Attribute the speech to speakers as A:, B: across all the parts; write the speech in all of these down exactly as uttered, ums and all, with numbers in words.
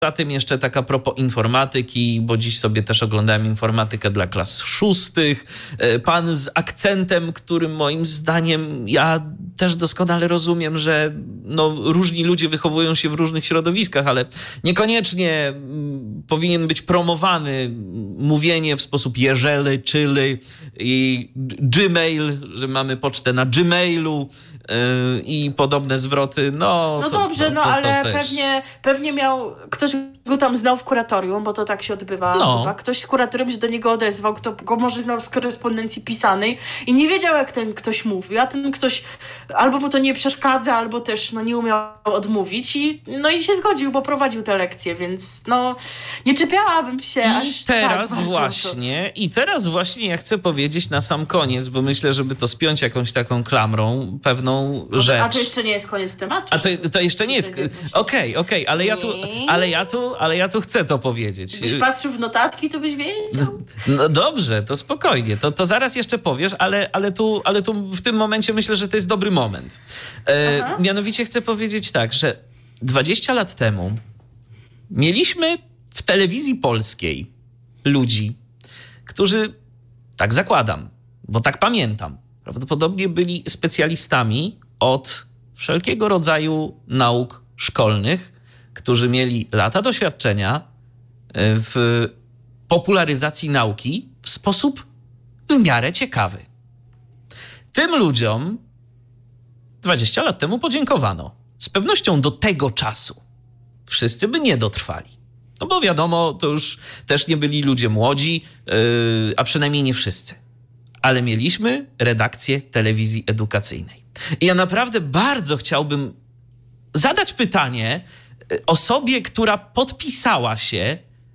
A: Poza tym jeszcze tak a propos informatyki, bo dziś sobie też oglądałem informatykę dla klas szóstych. Pan z akcentem, którym moim zdaniem ja też doskonale rozumiem, że no, różni ludzie wychowują się w różnych środowiskach, ale niekoniecznie powinien być promowany mówienie w sposób jeżeli, czyli i Gmail, że mamy pocztę na Gmailu i podobne zwroty. No,
B: no
A: to,
B: dobrze,
A: to,
B: no
A: to, to
B: ale
A: też.
B: pewnie, pewnie miał, ktoś go tam znał w kuratorium, bo to tak się odbywa.
A: No.
B: Chyba. Ktoś z kuratorium się do niego odezwał, kto go może znał z korespondencji pisanej i nie wiedział, jak ten ktoś mówi, a ten ktoś albo mu to nie przeszkadza, albo też no, nie umiał odmówić i, no i się zgodził, bo prowadził te lekcje, więc no nie czepiałabym się
A: I
B: aż
A: teraz
B: tak
A: właśnie, to. i teraz właśnie ja chcę powiedzieć na sam koniec, bo myślę, żeby to spiąć jakąś taką klamrą, pewną rzecz.
B: A to jeszcze nie jest koniec tematu.
A: A to, to jeszcze nie jest. Okej, okej, okay, okay, ale ja tu, ale ja tu, ale ja tu chcę to powiedzieć.
B: Gdybyś patrzył w notatki, to byś wiedział.
A: No dobrze, to spokojnie. To, to zaraz jeszcze powiesz, ale, ale, tu, ale tu w tym momencie myślę, że to jest dobry moment. E, mianowicie chcę powiedzieć tak, że dwadzieścia lat temu mieliśmy w telewizji polskiej ludzi, którzy, tak zakładam, bo tak pamiętam, prawdopodobnie byli specjalistami od wszelkiego rodzaju nauk szkolnych, którzy mieli lata doświadczenia w popularyzacji nauki w sposób w miarę ciekawy. Tym ludziom dwadzieścia lat temu podziękowano. Z pewnością do tego czasu wszyscy by nie dotrwali. No bo wiadomo, to już też nie byli ludzie młodzi, yy, a przynajmniej nie wszyscy. Ale mieliśmy redakcję telewizji edukacyjnej. I ja naprawdę bardzo chciałbym zadać pytanie osobie, która podpisała się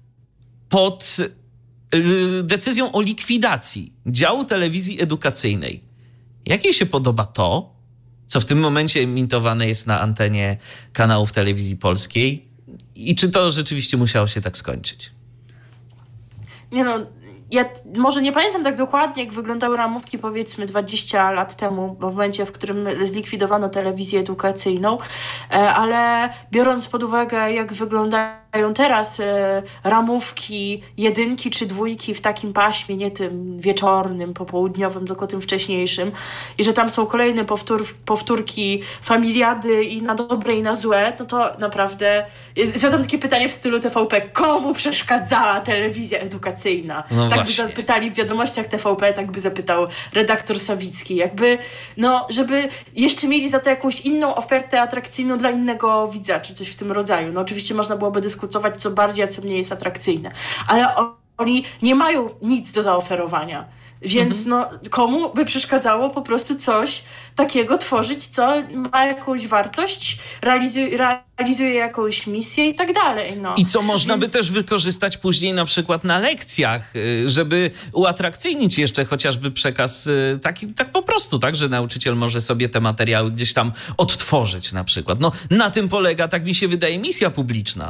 A: pod decyzją o likwidacji działu telewizji edukacyjnej. Jak jej się podoba to, co w tym momencie emitowane jest na antenie kanałów telewizji polskiej i czy to rzeczywiście musiało się tak skończyć?
B: Nie no, ja może nie pamiętam tak dokładnie, jak wyglądały ramówki powiedzmy dwadzieścia lat temu, bo w momencie, w którym zlikwidowano telewizję edukacyjną, ale biorąc pod uwagę, jak wyglądają teraz ramówki jedynki czy dwójki w takim paśmie, nie tym wieczornym, popołudniowym, tylko tym wcześniejszym i że tam są kolejne powtór, powtórki familiady i na dobre i na złe, no to naprawdę jest, zadam takie pytanie w stylu T V P, komu przeszkadzała telewizja edukacyjna?
A: No
B: tak
A: właśnie.
B: by zapytali w wiadomościach T V P, tak by zapytał redaktor Sawicki. Jakby, no, żeby jeszcze mieli za to jakąś inną ofertę atrakcyjną dla innego widza, czy coś w tym rodzaju. No oczywiście można byłoby dyskutować, co bardziej, a co mniej jest atrakcyjne. Ale o, oni nie mają nic do zaoferowania. Więc mhm. no, komu by przeszkadzało po prostu coś takiego tworzyć, co ma jakąś wartość, realizuje, realizuje jakąś misję i tak dalej. No.
A: I co można
B: Więc...
A: by też wykorzystać później na przykład na lekcjach, żeby uatrakcyjnić jeszcze chociażby przekaz taki, tak po prostu, tak, że nauczyciel może sobie te materiały gdzieś tam odtworzyć na przykład. No, na tym polega, tak mi się wydaje, misja publiczna.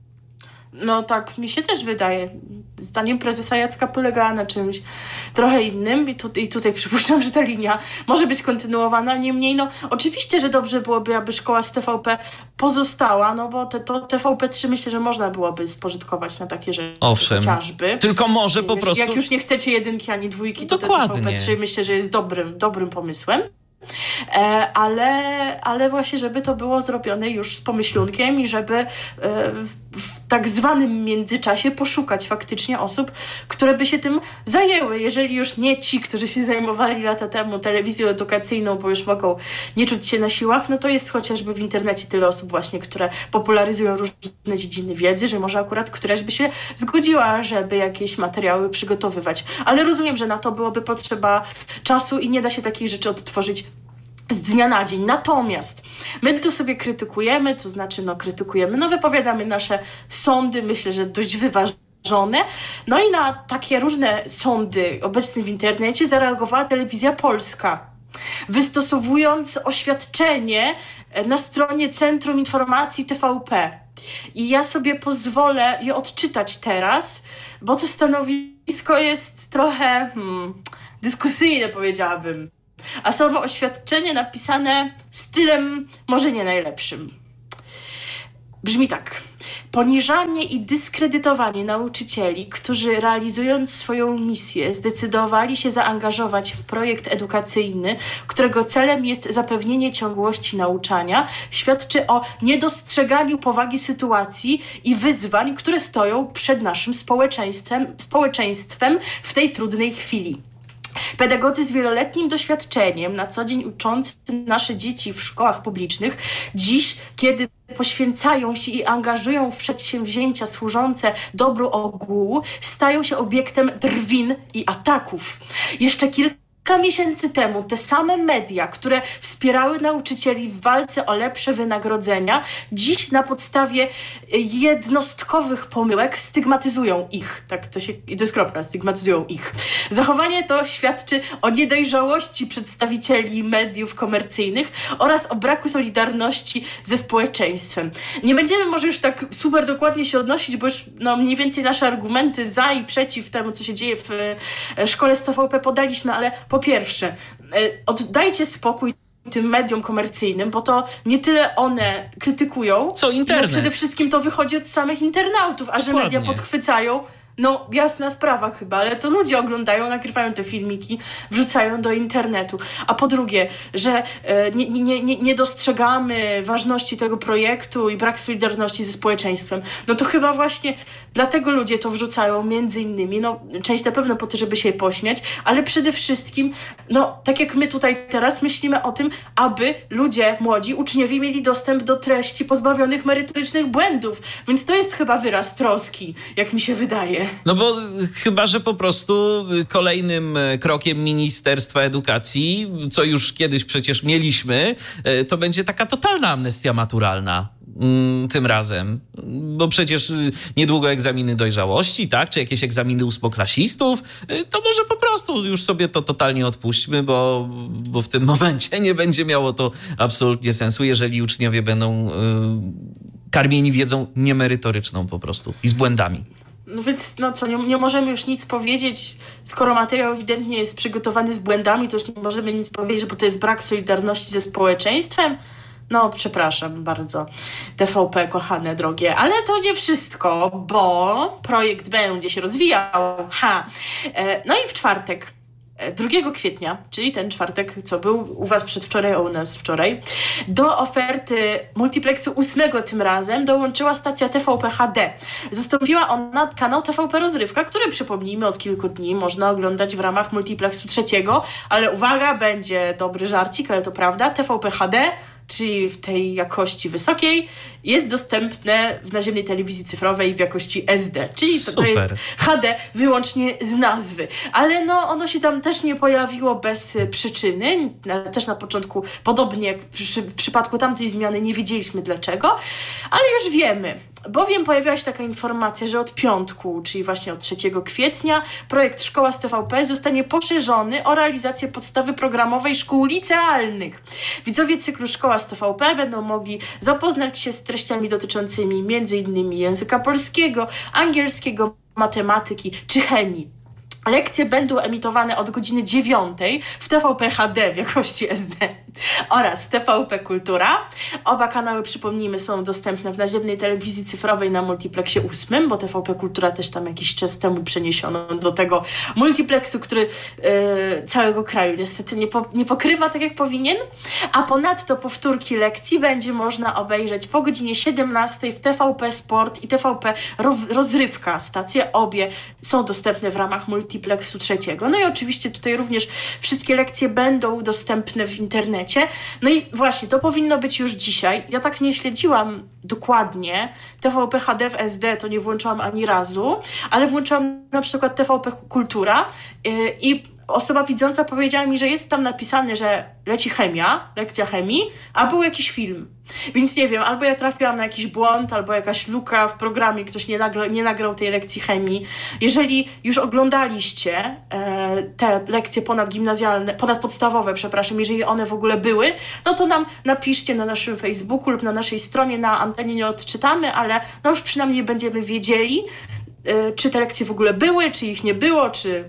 B: No tak, mi się też wydaje. Zdaniem prezesa Jacka polegała na czymś trochę innym i, tu, i tutaj przypuszczam, że ta linia może być kontynuowana. Niemniej, no oczywiście, że dobrze byłoby, aby szkoła z T V P pozostała, no bo te, to T V P trzy myślę, że można byłoby spożytkować na takie rzeczy.
A: Owszem,
B: chociażby.
A: Tylko może po
B: jak,
A: prostu...
B: Jak już nie chcecie jedynki ani dwójki, to
A: Dokładnie.
B: te T V P trzy myślę, że jest dobrym, dobrym pomysłem. E, ale, ale właśnie, żeby to było zrobione już z pomyślunkiem i żeby e, w, w tak zwanym międzyczasie poszukać faktycznie osób, które by się tym zajęły. Jeżeli już nie ci, którzy się zajmowali lata temu telewizją edukacyjną, bo już mogą nie czuć się na siłach, no to jest chociażby w internecie tyle osób właśnie, które popularyzują różne dziedziny wiedzy, że może akurat któraś by się zgodziła, żeby jakieś materiały przygotowywać. Ale rozumiem, że na to byłoby potrzeba czasu i nie da się takich rzeczy odtworzyć z dnia na dzień. Natomiast my tu sobie krytykujemy, to znaczy no krytykujemy, no wypowiadamy nasze sądy, myślę, że dość wyważone. No i na takie różne sądy obecne w internecie zareagowała Telewizja Polska, wystosowując oświadczenie na stronie Centrum Informacji T V P. I ja sobie pozwolę je odczytać teraz, bo to stanowisko jest trochę hmm, dyskusyjne, powiedziałabym. A samo oświadczenie napisane stylem może nie najlepszym. brzmi tak. Poniżanie i dyskredytowanie nauczycieli, którzy realizując swoją misję zdecydowali się zaangażować w projekt edukacyjny, którego celem jest zapewnienie ciągłości nauczania, świadczy o niedostrzeganiu powagi sytuacji i wyzwań, które stoją przed naszym społeczeństwem, społeczeństwem w tej trudnej chwili. Pedagodzy z wieloletnim doświadczeniem, na co dzień uczący nasze dzieci w szkołach publicznych, dziś, kiedy poświęcają się i angażują w przedsięwzięcia służące dobru ogółu, stają się obiektem drwin i ataków. Jeszcze kilka Kilka miesięcy temu te same media, które wspierały nauczycieli w walce o lepsze wynagrodzenia, dziś na podstawie jednostkowych pomyłek stygmatyzują ich. Tak, to się, to jest kropka, stygmatyzują ich. Zachowanie to świadczy o niedojrzałości przedstawicieli mediów komercyjnych oraz o braku solidarności ze społeczeństwem. Nie będziemy może już tak super dokładnie się odnosić, bo już no, mniej więcej nasze argumenty za i przeciw temu, co się dzieje w szkole z T V P podaliśmy, ale po pierwsze, oddajcie spokój tym mediom komercyjnym, bo to nie tyle one krytykują,
A: co internet.
B: Bo przede wszystkim to wychodzi od samych internautów, a Dokładnie. Że media podchwycają, no jasna sprawa chyba, ale to ludzie oglądają, nagrywają te filmiki, wrzucają do internetu. A po drugie, że e, nie, nie, nie, nie dostrzegamy ważności tego projektu i brak solidarności ze społeczeństwem. No to chyba właśnie dlatego ludzie to wrzucają, między innymi, no część na pewno po to, żeby się pośmiać, ale przede wszystkim, no tak jak my tutaj teraz myślimy o tym, aby ludzie, młodzi, uczniowie mieli dostęp do treści pozbawionych merytorycznych błędów. Więc to jest chyba wyraz troski, jak mi się wydaje.
A: No bo chyba, że po prostu kolejnym krokiem Ministerstwa Edukacji, co już kiedyś przecież mieliśmy, to będzie taka totalna amnestia maturalna tym razem. Bo przecież niedługo egzaminy dojrzałości, tak? Czy jakieś egzaminy ósmoklasistów, to może po prostu już sobie to totalnie odpuśćmy, bo, bo w tym momencie nie będzie miało to absolutnie sensu, jeżeli uczniowie będą y, karmieni wiedzą niemerytoryczną po prostu i z błędami.
B: No więc no co, nie, nie możemy już nic powiedzieć, skoro materiał ewidentnie jest przygotowany z błędami, to już nie możemy nic powiedzieć, bo to jest brak solidarności ze społeczeństwem. No, przepraszam bardzo, T V P, kochane, drogie, ale to nie wszystko, bo projekt będzie się rozwijał. Ha. No i w czwartek, drugiego kwietnia, czyli ten czwartek, co był u was przedwczoraj, a u nas wczoraj, do oferty multiplexu ósmego tym razem dołączyła stacja T V P H D. Zastąpiła ona kanał T V P Rozrywka, który, przypomnijmy, od kilku dni można oglądać w ramach multiplexu trzeciego, ale uwaga, będzie dobry żarcik, ale to prawda, T V P H D, czyli w tej jakości wysokiej, jest dostępne w naziemnej telewizji cyfrowej w jakości S D. Czyli to, to jest H D wyłącznie z nazwy. Ale no, ono się tam też nie pojawiło bez przyczyny. Też na początku, podobnie jak przy, w przypadku tamtej zmiany, nie wiedzieliśmy dlaczego, ale już wiemy. Bowiem pojawiła się taka informacja, że od piątku, czyli właśnie od trzeciego kwietnia, projekt Szkoła z T V P zostanie poszerzony o realizację podstawy programowej szkół licealnych. Widzowie cyklu Szkoła z T V P będą mogli zapoznać się z treściami dotyczącymi między innymi języka polskiego, angielskiego, matematyki czy chemii. Lekcje będą emitowane od godziny dziewiątej w T V P H D w jakości S D oraz w T V P Kultura. Oba kanały, przypomnijmy, są dostępne w naziemnej telewizji cyfrowej na multiplexie ósmym, bo T V P Kultura też tam jakiś czas temu przeniesiono do tego multiplexu, który yy, całego kraju niestety nie, po, nie pokrywa tak jak powinien. A ponadto powtórki lekcji będzie można obejrzeć po godzinie siedemnastej w T V P Sport i T V P Rozrywka. Stacje obie są dostępne w ramach multiplexu multiplexu trzeciego. No i oczywiście tutaj również wszystkie lekcje będą dostępne w internecie. No i właśnie, to powinno być już dzisiaj. Ja tak nie śledziłam dokładnie. T V P H D w S D to nie włączyłam ani razu, ale włączyłam na przykład T V P Kultura yy, i osoba widząca powiedziała mi, że jest tam napisane, że leci chemia, lekcja chemii, a był jakiś film. Więc nie wiem, albo ja trafiłam na jakiś błąd, albo jakaś luka w programie, ktoś nie, nagra- nie nagrał tej lekcji chemii. Jeżeli już oglądaliście e, te lekcje ponadgimnazjalne, ponadpodstawowe, przepraszam, jeżeli one w ogóle były, no to nam napiszcie na naszym Facebooku lub na naszej stronie, na antenie nie odczytamy, ale no już przynajmniej będziemy wiedzieli, e, czy te lekcje w ogóle były, czy ich nie było, czy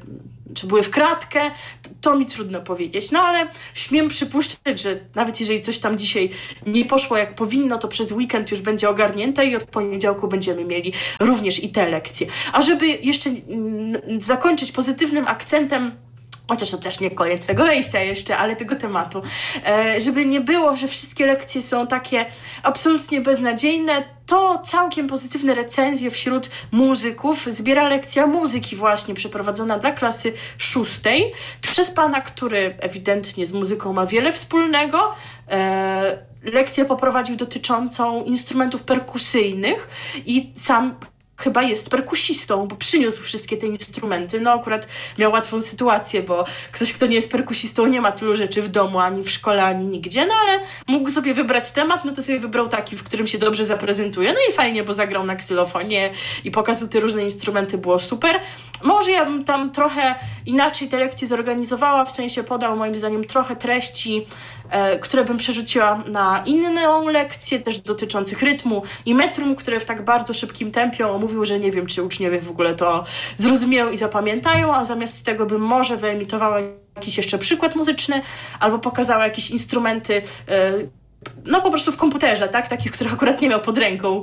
B: czy były w kratkę, to, to mi trudno powiedzieć. No ale śmiem przypuszczać, że nawet jeżeli coś tam dzisiaj nie poszło jak powinno, to przez weekend już będzie ogarnięte i od poniedziałku będziemy mieli również i te lekcje. A żeby jeszcze mm, zakończyć pozytywnym akcentem, chociaż to też nie koniec tego wejścia jeszcze, ale tego tematu, e, żeby nie było, że wszystkie lekcje są takie absolutnie beznadziejne, to całkiem pozytywne recenzje wśród muzyków zbiera lekcja muzyki właśnie przeprowadzona dla klasy szóstej przez pana, który ewidentnie z muzyką ma wiele wspólnego. E, lekcję poprowadził dotyczącą instrumentów perkusyjnych i sam chyba jest perkusistą, bo przyniósł wszystkie te instrumenty. No akurat miał łatwą sytuację, bo ktoś, kto nie jest perkusistą, nie ma tylu rzeczy w domu, ani w szkole, ani nigdzie, no ale mógł sobie wybrać temat, no to sobie wybrał taki, w którym się dobrze zaprezentuje. No i fajnie, bo zagrał na ksylofonie i pokazał te różne instrumenty, było super. Może ja bym tam trochę inaczej te lekcje zorganizowała, w sensie podał moim zdaniem trochę treści, e, które bym przerzuciła na inną lekcję, też dotyczących rytmu i metrum, które w tak bardzo szybkim tempie omówił, że nie wiem, czy uczniowie w ogóle to zrozumieją i zapamiętają, a zamiast tego bym może wyemitowała jakiś jeszcze przykład muzyczny albo pokazała jakieś instrumenty, e, no po prostu w komputerze, tak? Takich, których akurat nie miał pod ręką,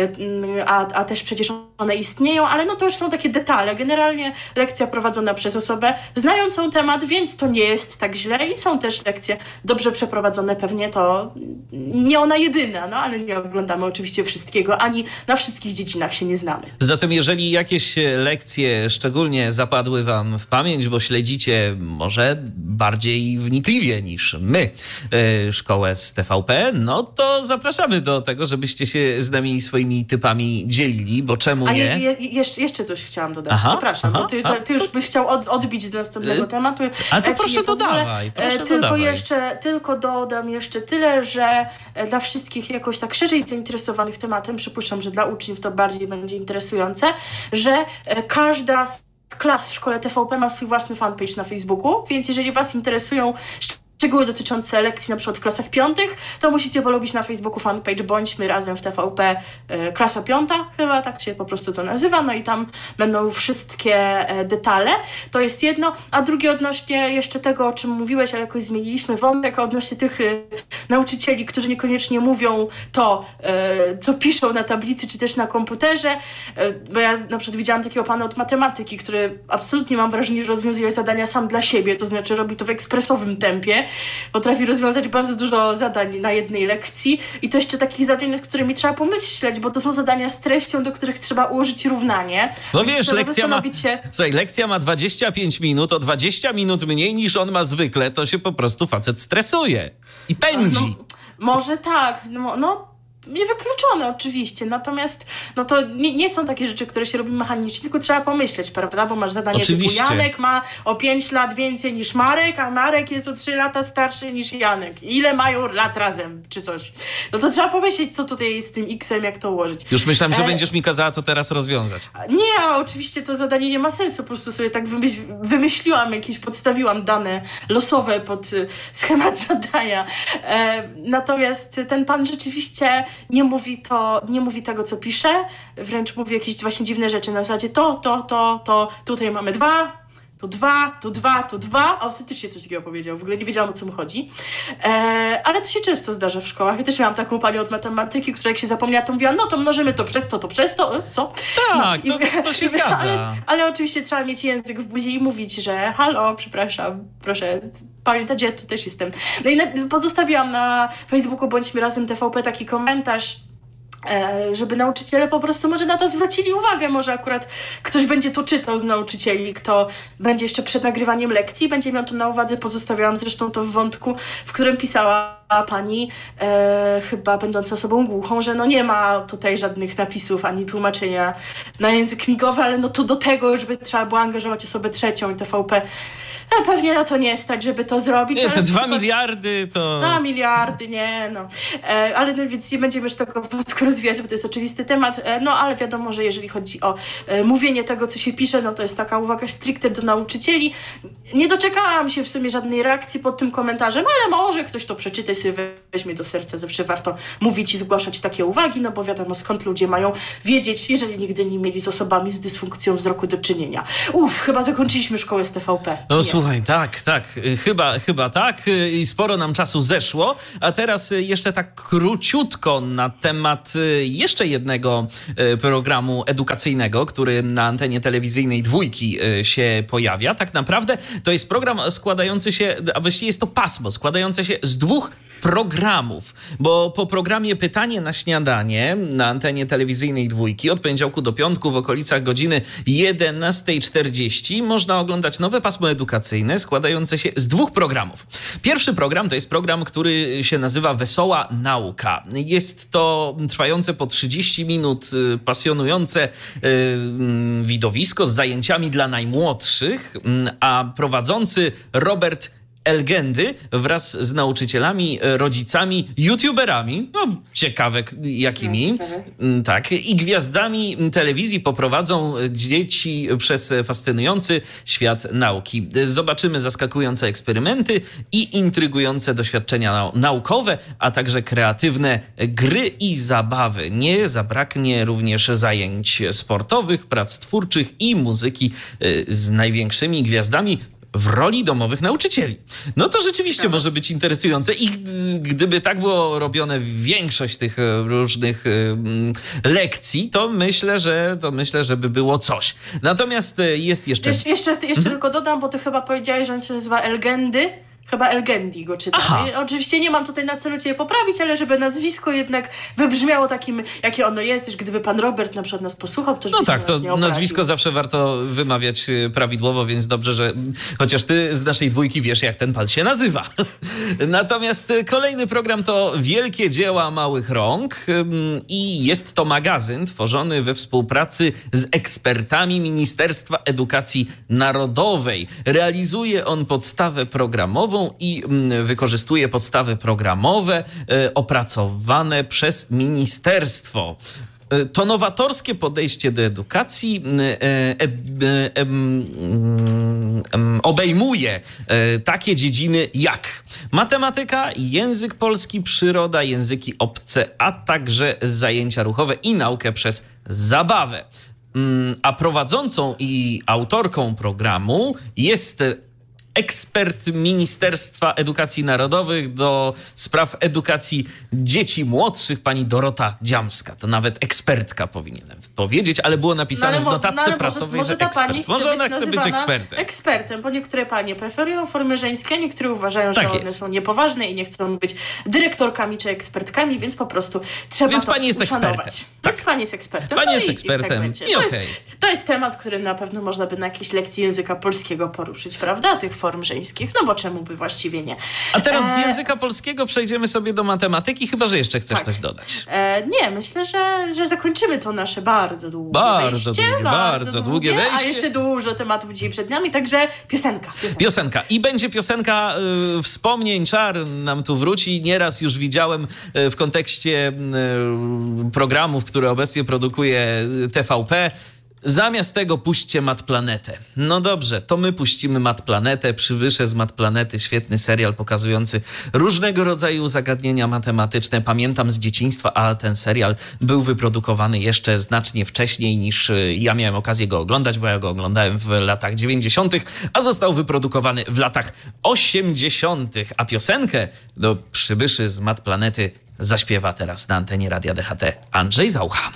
B: a, a też przecież one istnieją, ale no to już są takie detale. Generalnie lekcja prowadzona przez osobę znającą temat, więc to nie jest tak źle i są też lekcje dobrze przeprowadzone, pewnie to nie ona jedyna, no ale nie oglądamy oczywiście wszystkiego, ani na wszystkich dziedzinach się nie znamy.
A: Zatem jeżeli jakieś lekcje szczególnie zapadły wam w pamięć, bo śledzicie może bardziej wnikliwie niż my szkołę z T V P, no to zapraszamy do tego, żebyście się z nami swoimi typami dzielili, bo czemu
B: A
A: nie?
B: je, je, jeszcze, jeszcze coś chciałam dodać,
A: aha,
B: przepraszam,
A: aha,
B: bo ty,
A: a,
B: ty już
A: to...
B: byś chciał od, odbić do następnego y- tematu.
A: A to
B: ja
A: proszę dodawaj, proszę
B: tylko
A: dodawaj.
B: Jeszcze, tylko dodam jeszcze tyle, że dla wszystkich jakoś tak szerzej zainteresowanych tematem, przypuszczam, że dla uczniów to bardziej będzie interesujące, że każda z klas w szkole T V P ma swój własny fanpage na Facebooku, więc jeżeli was interesują szczegóły dotyczące lekcji na przykład w klasach piątych, to musicie polubić na Facebooku fanpage Bądźmy Razem w T V P e, klasa piąta, chyba tak się po prostu to nazywa, no i tam będą wszystkie e, detale. To jest jedno, a drugie odnośnie jeszcze tego, o czym mówiłeś, ale jakoś zmieniliśmy wątek, odnośnie tych e, nauczycieli, którzy niekoniecznie mówią to, e, co piszą na tablicy, czy też na komputerze, e, bo ja na przykład widziałam takiego pana od matematyki, który absolutnie mam wrażenie, że rozwiązuje zadania sam dla siebie, to znaczy robi to w ekspresowym tempie, potrafi rozwiązać bardzo dużo zadań na jednej lekcji i to jeszcze takich zadań, nad którymi trzeba pomyśleć, bo to są zadania z treścią, do których trzeba ułożyć równanie.
A: No wiesz, lekcja ma,
B: się...
A: słuchaj, lekcja ma dwadzieścia pięć minut, o dwadzieścia minut mniej niż on ma zwykle, to się po prostu facet stresuje i pędzi.
B: No, może tak, no, no niewykluczone oczywiście, natomiast no to nie, nie są takie rzeczy, które się robi mechanicznie, tylko trzeba pomyśleć, prawda, bo masz zadanie
A: oczywiście.
B: Typu Janek ma o pięć lat więcej niż Marek, a Marek jest o trzy lata starszy niż Janek. Ile mają lat razem, czy coś. No to trzeba pomyśleć, co tutaj jest z tym X-em, jak to ułożyć.
A: Już myślałem, że
B: e...
A: będziesz mi kazała to teraz rozwiązać.
B: Nie, a oczywiście to zadanie nie ma sensu, po prostu sobie tak wymyśl, wymyśliłam jakieś, podstawiłam dane losowe pod y, schemat zadania. E, natomiast ten pan rzeczywiście nie mówi to, nie mówi tego, co pisze, wręcz mówi jakieś właśnie dziwne rzeczy na zasadzie to, to, to, to, tutaj mamy dwa, tu dwa, tu dwa, tu dwa, autentycznie coś takiego powiedział, w ogóle nie wiedziałam, o co mu chodzi, e, ale to się często zdarza w szkołach. Ja też miałam taką panią od matematyki, która jak się zapomniała, to mówiła, no to mnożymy to przez to, to przez to, co?
A: Tak, to, to się zgadza.
B: Ale, ale oczywiście trzeba mieć język w buzi i mówić, że halo, przepraszam, proszę pamiętać, że ja tu też jestem. No i na, pozostawiłam na Facebooku Bądźmy Razem T V P taki komentarz, żeby nauczyciele po prostu może na to zwrócili uwagę, może akurat ktoś będzie to czytał z nauczycieli, kto będzie jeszcze przed nagrywaniem lekcji, będzie miał to na uwadze. Pozostawiałam zresztą to w wątku, w którym pisała pani, e, chyba będąca osobą głuchą, że no nie ma tutaj żadnych napisów ani tłumaczenia na język migowy, ale no to do tego już by trzeba było angażować osobę trzecią i T V P. No, pewnie na to nie stać, żeby to zrobić.
A: Nie, te dwa
B: przykład...
A: miliardy to...
B: Dwa miliardy, nie, no. E, ale no, więc nie będziemy już tego wątku rozwijać, bo to jest oczywisty temat. E, no, ale wiadomo, że jeżeli chodzi o e, mówienie tego, co się pisze, no to jest taka uwaga stricte do nauczycieli. Nie doczekałam się w sumie żadnej reakcji pod tym komentarzem, ale może ktoś to przeczyta i sobie weźmie do serca. Zawsze warto mówić i zgłaszać takie uwagi, no bo wiadomo, skąd ludzie mają wiedzieć, jeżeli nigdy nie mieli z osobami z dysfunkcją wzroku do czynienia. Uff, chyba zakończyliśmy szkołę z T V P.
A: No słuchaj, tak, tak, chyba, chyba tak i sporo nam czasu zeszło, a teraz jeszcze tak króciutko na temat jeszcze jednego programu edukacyjnego, który na antenie telewizyjnej Dwójki się pojawia. Tak naprawdę to jest program składający się, a właściwie jest to pasmo składające się z dwóch programów, bo po programie Pytanie na śniadanie na antenie telewizyjnej Dwójki od poniedziałku do piątku w okolicach godziny jedenasta czterdzieści można oglądać nowe pasmo edukacyjne składające się z dwóch programów. Pierwszy program to jest program, który się nazywa Wesoła Nauka. Jest to trwające po trzydzieści minut pasjonujące widowisko z zajęciami dla najmłodszych, a prowadzący Robert Elgendy wraz z nauczycielami, rodzicami, youtuberami, no ciekawe jakimi, no, tak, i gwiazdami telewizji poprowadzą dzieci przez fascynujący świat nauki. Zobaczymy zaskakujące eksperymenty i intrygujące doświadczenia naukowe, a także kreatywne gry i zabawy. Nie zabraknie również zajęć sportowych, prac twórczych i muzyki z największymi gwiazdami w roli domowych nauczycieli. No to rzeczywiście no. może być interesujące i gdyby tak było robione większość tych różnych lekcji, to myślę, że to myślę, że by było coś. Natomiast jest jeszcze...
B: Jeszcze, jeszcze, jeszcze mhm. tylko dodam, bo ty chyba powiedziałeś, że on się nazywa Elgendy. Chyba Elgendi go czytam. Oczywiście nie mam tutaj na celu cię poprawić, ale żeby nazwisko jednak wybrzmiało takim, jakie ono jest, już gdyby pan Robert na przykład nas posłuchał, to
A: no tak,
B: to
A: nie nazwisko zawsze warto wymawiać prawidłowo, więc dobrze, że chociaż ty z naszej Dwójki wiesz, jak ten pan się nazywa. Natomiast kolejny program to Wielkie Dzieła Małych Rąk i jest to magazyn tworzony we współpracy z ekspertami Ministerstwa Edukacji Narodowej. Realizuje on podstawę programową i wykorzystuje podstawy programowe opracowane przez ministerstwo. To nowatorskie podejście do edukacji e, e, e, e, obejmuje takie dziedziny jak matematyka, język polski, przyroda, języki obce, a także zajęcia ruchowe i naukę przez zabawę. A prowadzącą i autorką programu jest ekspert Ministerstwa Edukacji Narodowych do spraw edukacji dzieci młodszych, pani Dorota Dziamska. To nawet ekspertka powinienem powiedzieć, ale było napisane no, ale, w notatce no, prasowej,
B: może,
A: że
B: może
A: ekspert. Może ona chce być ekspertem.
B: Ekspertem, bo niektóre panie preferują formy żeńskie, a niektóre uważają, że tak one jest. są niepoważne i nie chcą być dyrektorkami czy ekspertkami, więc po prostu trzeba
A: więc
B: to
A: pani jest
B: uszanować.
A: Ekspertem.
B: Tak. Więc pani jest ekspertem.
A: Pani
B: no
A: jest
B: i,
A: ekspertem.
B: I, tak
A: I
B: to,
A: okay.
B: jest, to jest temat, który na pewno można by na jakiejś lekcji języka polskiego poruszyć, prawda? Tych form żeńskich, no bo czemu by właściwie nie.
A: A teraz z języka polskiego przejdziemy sobie do matematyki, chyba że jeszcze chcesz tak. coś dodać.
B: E, nie, myślę, że, że zakończymy to nasze bardzo długie
A: bardzo
B: wejście.
A: Długie, bardzo, bardzo długie wejście.
B: A jeszcze dużo tematów dzisiaj przed nami, także piosenka. Piosenka.
A: piosenka. I będzie piosenka y, wspomnień, czar nam tu wróci. Nieraz już widziałem y, w kontekście y, programów, które obecnie produkuje T V P. Zamiast tego puśćcie Mat Planetę. No dobrze, to my puścimy Mat Planetę. Przybysze z Mat Planety, świetny serial pokazujący różnego rodzaju zagadnienia matematyczne. Pamiętam z dzieciństwa, a ten serial był wyprodukowany jeszcze znacznie wcześniej niż ja miałem okazję go oglądać, bo ja go oglądałem w latach dziewięćdziesiątych, a został wyprodukowany w latach osiemdziesiątych. A piosenkę do Przybyszy z Mat Planety zaśpiewa teraz na antenie Radia D H T Andrzej Zaucha.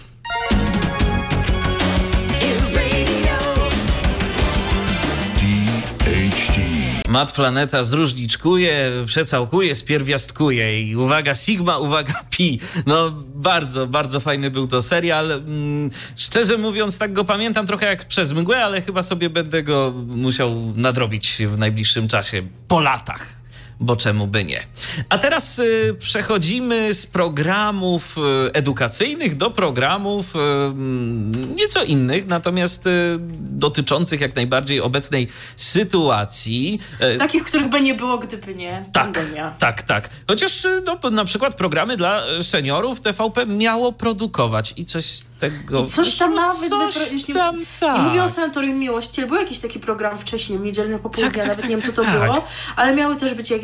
A: Mat Planeta zróżniczkuje, przecałkuje, spierwiastkuje i uwaga Sigma, uwaga Pi. No bardzo, bardzo fajny był to serial. Szczerze mówiąc, tak go pamiętam trochę jak przez mgłę, ale chyba sobie będę go musiał nadrobić w najbliższym czasie, po latach. Bo czemu by nie? A teraz y, przechodzimy z programów y, edukacyjnych do programów y, nieco innych, natomiast y, dotyczących jak najbardziej obecnej sytuacji.
B: Y, Takich, których by nie było, gdyby nie
A: tak,
B: pandemia.
A: Tak, tak. Chociaż y, no, na przykład programy dla seniorów T V P miało produkować i coś z tego...
B: I coś tam nawet...
A: Coś
B: wypro... Jeśli...
A: tam, tak.
B: Nie mówię o Sanatorium Miłości, ale był jakiś taki program wcześniej, niedzielne popołudnie,
A: tak, tak,
B: nawet
A: tak,
B: nie wiem, co
A: tak,
B: to
A: tak.
B: było, ale miały też być jakieś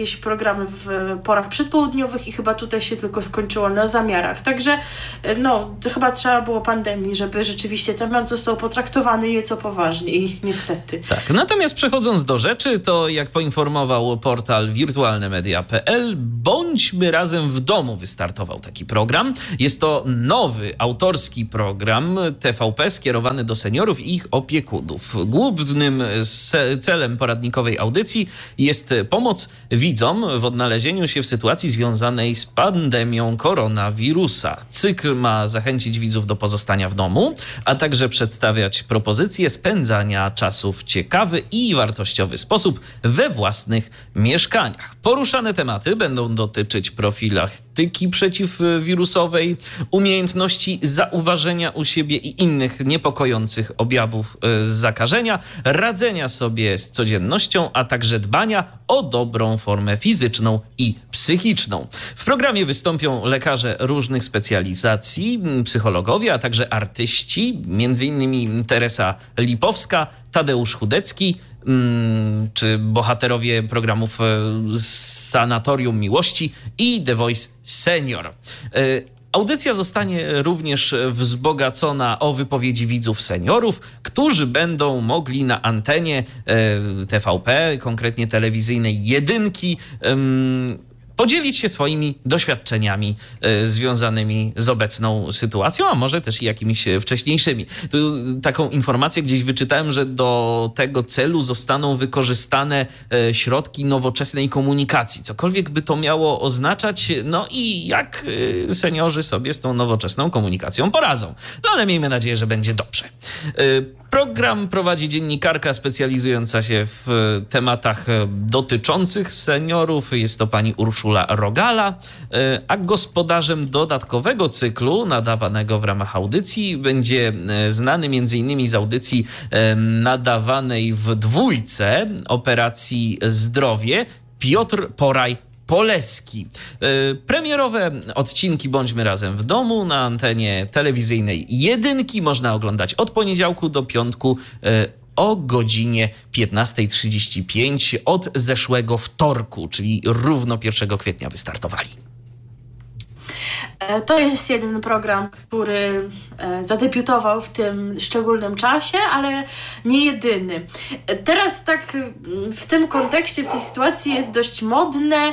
B: jakieś programy w porach przedpołudniowych i chyba tutaj się tylko skończyło na zamiarach. Także no, to chyba trzeba było pandemii, żeby rzeczywiście temat został potraktowany nieco poważniej, niestety.
A: Tak, natomiast przechodząc do rzeczy, to jak poinformował portal wirtualne media kropka pe el, Bądźmy razem w domu wystartował taki program. Jest to nowy, autorski program T V P skierowany do seniorów i ich opiekunów. Głównym celem poradnikowej audycji jest pomoc widzom w odnalezieniu się w sytuacji związanej z pandemią koronawirusa. Cykl ma zachęcić widzów do pozostania w domu, a także przedstawiać propozycje spędzania czasu w ciekawy i wartościowy sposób we własnych mieszkaniach. Poruszane tematy będą dotyczyć profilaktyki przeciwwirusowej, umiejętności zauważenia u siebie i innych niepokojących objawów zakażenia, radzenia sobie z codziennością, a także dbania o dobrą formę fizyczną i psychiczną. W programie wystąpią lekarze różnych specjalizacji, psychologowie, a także artyści, między innymi Teresa Lipowska, Tadeusz Chudecki, czy bohaterowie programów Sanatorium Miłości i The Voice Senior. Audycja zostanie również wzbogacona o wypowiedzi widzów seniorów, którzy będą mogli na antenie T V P, konkretnie telewizyjnej Jedynki, podzielić się swoimi doświadczeniami y, związanymi z obecną sytuacją, a może też i jakimiś wcześniejszymi. Tu taką informację gdzieś wyczytałem, że do tego celu zostaną wykorzystane y, środki nowoczesnej komunikacji. Cokolwiek by to miało oznaczać, no i jak y, seniorzy sobie z tą nowoczesną komunikacją poradzą. No ale miejmy nadzieję, że będzie dobrze. Y, Program prowadzi dziennikarka specjalizująca się w tematach dotyczących seniorów. Jest to pani Urszula Rogala, a gospodarzem dodatkowego cyklu nadawanego w ramach audycji będzie znany między innymi z audycji nadawanej w dwójce Operacji Zdrowie Piotr Poraj Poleski. Premierowe odcinki Bądźmy razem w domu na antenie telewizyjnej Jedynki można oglądać od poniedziałku do piątku o godzinie piętnasta trzydzieści pięć od zeszłego wtorku, czyli równo pierwszego kwietnia wystartowali.
B: To jest jeden program, który zadebiutował w tym szczególnym czasie, ale nie jedyny. Teraz tak w tym kontekście, w tej sytuacji jest dość modne,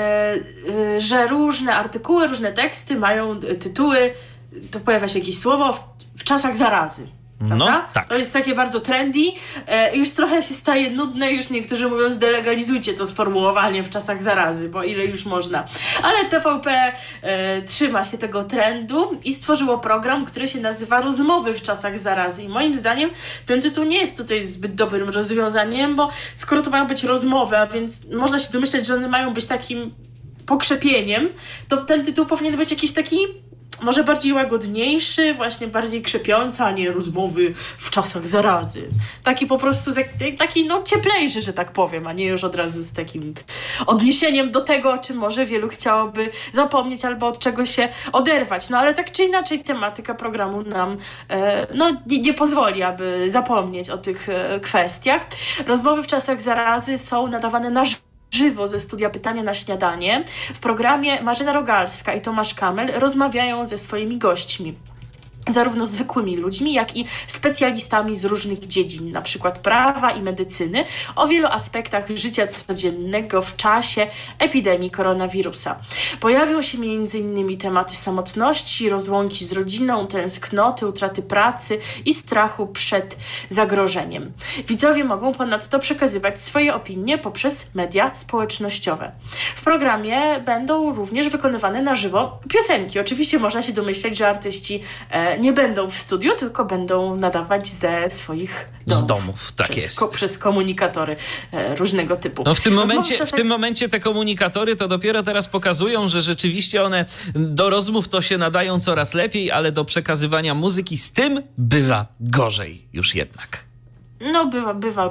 B: że różne artykuły, różne teksty mają tytuły, to pojawia się jakieś słowo w, w czasach zarazy. Prawda?
A: No, tak.
B: To jest takie bardzo trendy. E, już trochę się staje nudne, już niektórzy mówią zdelegalizujcie to sformułowanie w czasach zarazy, bo ile już można. Ale T V P e, trzyma się tego trendu i stworzyło program, który się nazywa Rozmowy w czasach zarazy. I moim zdaniem ten tytuł nie jest tutaj zbyt dobrym rozwiązaniem, bo skoro to mają być rozmowy, a więc można się domyśleć, że one mają być takim pokrzepieniem, to ten tytuł powinien być jakiś taki może bardziej łagodniejszy, właśnie bardziej krzepiący, a nie rozmowy w czasach zarazy. Taki po prostu, taki no cieplejszy, że tak powiem, a nie już od razu z takim odniesieniem do tego, o czym może wielu chciałoby zapomnieć albo od czego się oderwać. No ale tak czy inaczej tematyka programu nam e, no, nie, nie pozwoli, aby zapomnieć o tych e, kwestiach. Rozmowy w czasach zarazy są nadawane na żywo. żywo ze studia Pytania na śniadanie. W programie Marzena Rogalska i Tomasz Kamel rozmawiają ze swoimi gośćmi. Zarówno zwykłymi ludźmi, jak i specjalistami z różnych dziedzin, na przykład prawa i medycyny, o wielu aspektach życia codziennego w czasie epidemii koronawirusa. Pojawią się między innymi tematy samotności, rozłąki z rodziną, tęsknoty, utraty pracy i strachu przed zagrożeniem. Widzowie mogą ponadto przekazywać swoje opinie poprzez media społecznościowe. W programie będą również wykonywane na żywo piosenki. Oczywiście można się domyśleć, że artyści e, nie będą w studiu, tylko będą nadawać ze swoich domów.
A: Z domów, tak
B: przez,
A: jest.
B: Ko, przez komunikatory e, różnego typu.
A: No w tym momencie,
B: czasem...
A: w tym momencie te komunikatory to dopiero teraz pokazują, że rzeczywiście one do rozmów to się nadają coraz lepiej, ale do przekazywania muzyki z tym bywa gorzej już jednak.
B: No bywa, bywa różnie.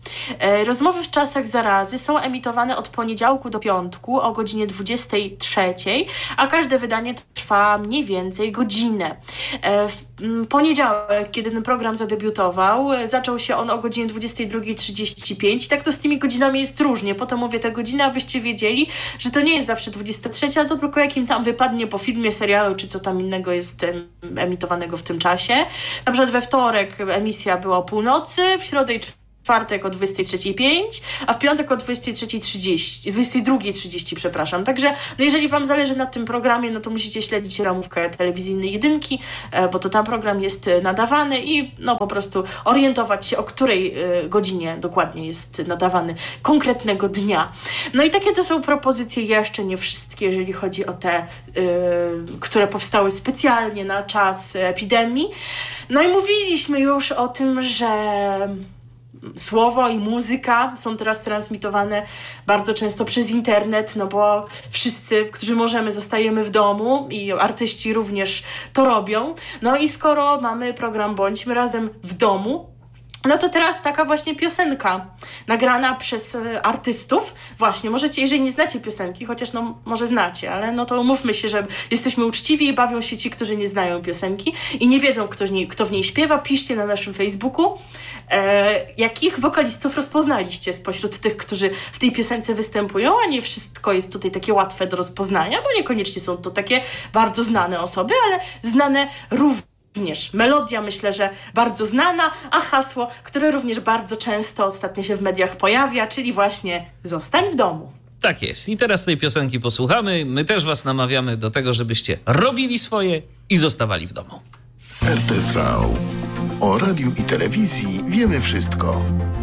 B: Rozmowy w czasach zarazy są emitowane od poniedziałku do piątku o godzinie dwudziestej trzeciej, a każde wydanie trwa mniej więcej godzinę. W poniedziałek, kiedy ten program zadebiutował, zaczął się on o godzinie dwudziestej drugiej trzydzieści pięć. Tak to z tymi godzinami jest różnie. Po to mówię te godziny, abyście wiedzieli, że to nie jest zawsze dwudziesta trzecia, to tylko jakim tam wypadnie po filmie, serialu, czy co tam innego jest emitowanego w tym czasie. Na przykład we wtorek emisja była o północy, w środę i czwartek o dwudziestej trzeciej pięć, a w piątek o dwudziestej trzeciej trzydzieści, dwudziestej drugiej trzydzieści, przepraszam. Także no jeżeli wam zależy na tym programie, no to musicie śledzić ramówkę telewizyjnej jedynki, bo to tam program jest nadawany i no po prostu orientować się, o której godzinie dokładnie jest nadawany konkretnego dnia. No i takie to są propozycje, jeszcze nie wszystkie, jeżeli chodzi o te, yy, które powstały specjalnie na czas epidemii. No i mówiliśmy już o tym, że słowo i muzyka są teraz transmitowane bardzo często przez internet, no bo wszyscy, którzy możemy, zostajemy w domu i artyści również to robią. No i skoro mamy program Bądźmy Razem w domu, no to teraz taka właśnie piosenka nagrana przez artystów. Właśnie, możecie, jeżeli nie znacie piosenki, chociaż no może znacie, ale no to umówmy się, że jesteśmy uczciwi i bawią się ci, którzy nie znają piosenki i nie wiedzą, kto w niej, kto w niej śpiewa. Piszcie na naszym Facebooku, e, jakich wokalistów rozpoznaliście spośród tych, którzy w tej piosence występują, a nie wszystko jest tutaj takie łatwe do rozpoznania, bo niekoniecznie są to takie bardzo znane osoby, ale znane również. Również melodia, myślę, że bardzo znana, a hasło, które również bardzo często ostatnio się w mediach pojawia, czyli właśnie zostań w domu.
A: Tak jest. I teraz tej piosenki posłuchamy. My też was namawiamy do tego, żebyście robili swoje i zostawali w domu.
C: R T V. O radiu i telewizji wiemy wszystko.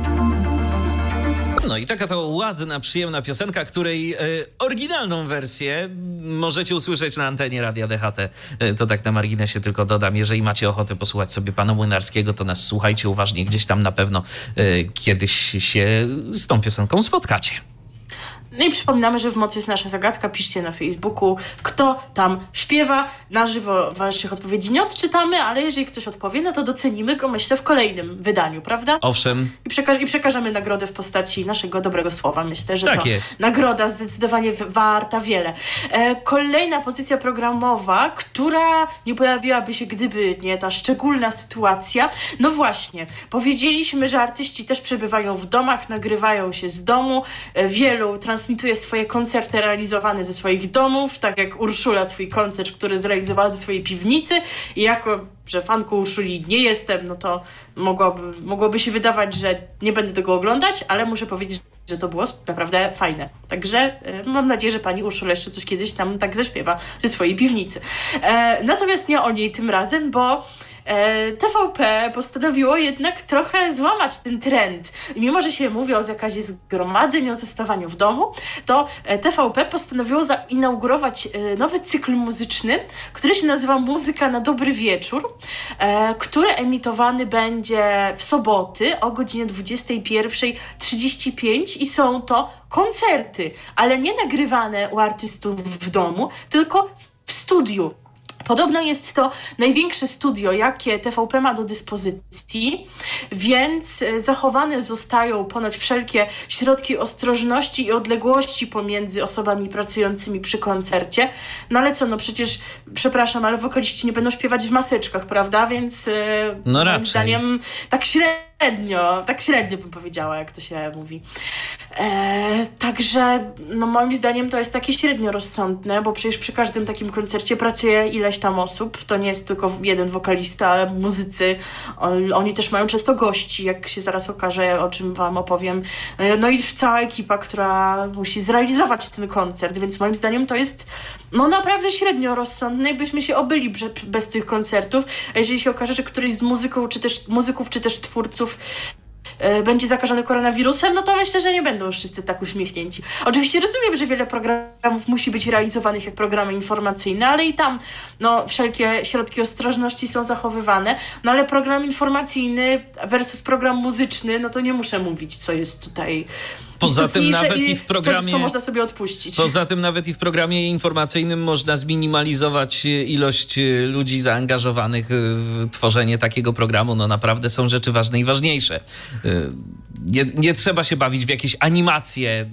A: No i taka to ładna, przyjemna piosenka, której e, oryginalną wersję możecie usłyszeć na antenie Radia D H T. E, to tak na marginesie tylko dodam. Jeżeli macie ochotę posłuchać sobie pana Młynarskiego, to nas słuchajcie uważnie. Gdzieś tam na pewno e, kiedyś się z tą piosenką spotkacie.
B: No i przypominamy, że w mocy jest nasza zagadka. Piszcie na Facebooku, kto tam śpiewa. Na żywo waszych odpowiedzi nie odczytamy, ale jeżeli ktoś odpowie, no to docenimy go, myślę, w kolejnym wydaniu, prawda?
A: Owszem.
B: I, przeka- i przekażemy nagrodę w postaci naszego dobrego słowa. Myślę, że
A: tak
B: to
A: jest.
B: Nagroda zdecydowanie warta wiele. E, kolejna pozycja programowa, która nie pojawiłaby się, gdyby nie ta szczególna sytuacja. No właśnie, powiedzieliśmy, że artyści też przebywają w domach, nagrywają się z domu. E, wielu transmituje swoje koncerty realizowane ze swoich domów, tak jak Urszula swój koncert, który zrealizowała ze swojej piwnicy i jako, że fanką Urszuli nie jestem, no to mogłoby, mogłoby się wydawać, że nie będę tego oglądać, ale muszę powiedzieć, że to było naprawdę fajne. Także y, mam nadzieję, że pani Urszula jeszcze coś kiedyś tam tak zaśpiewa ze swojej piwnicy. E, natomiast nie o niej tym razem, bo T V P postanowiło jednak trochę złamać ten trend. I mimo, że się mówi o zakazie zgromadzeń, o zostawaniu w domu, to T V P postanowiło zainaugurować nowy cykl muzyczny, który się nazywa Muzyka na dobry wieczór, który emitowany będzie w soboty o godzinie dwudziestej pierwszej trzydzieści pięć i są to koncerty, ale nie nagrywane u artystów w domu, tylko w studiu. Podobno jest to największe studio, jakie T V P ma do dyspozycji, więc zachowane zostają ponoć wszelkie środki ostrożności i odległości pomiędzy osobami pracującymi przy koncercie. No ale co, no przecież, przepraszam, ale wokaliści nie będą śpiewać w maseczkach, prawda? Więc
A: no
B: moim
A: raczej.
B: zdaniem tak średnio, tak średnio bym powiedziała, jak to się mówi. E, także no moim zdaniem to jest takie średnio rozsądne, bo przecież przy każdym takim koncercie pracuje ileś tam osób, to nie jest tylko jeden wokalista, ale muzycy, on, oni też mają często gości, jak się zaraz okaże, o czym wam opowiem, e, no i cała ekipa, która musi zrealizować ten koncert, więc moim zdaniem to jest no naprawdę średnio rozsądne i byśmy się obyli bez, bez tych koncertów, a jeżeli się okaże, że któryś z muzyków, czy też muzyków, czy też twórców będzie zakażony koronawirusem, no to myślę, że nie będą wszyscy tak uśmiechnięci. Oczywiście rozumiem, że wiele programów musi być realizowanych jak programy informacyjne, ale i tam no, wszelkie środki ostrożności są zachowywane, no ale program informacyjny versus program muzyczny, no to nie muszę mówić, co jest tutaj
A: Poza tym nawet i w programie,
B: co można sobie odpuścić.
A: Poza tym nawet i w programie informacyjnym można zminimalizować ilość ludzi zaangażowanych w tworzenie takiego programu. No naprawdę są rzeczy ważne i ważniejsze. Nie, nie trzeba się bawić w jakieś animacje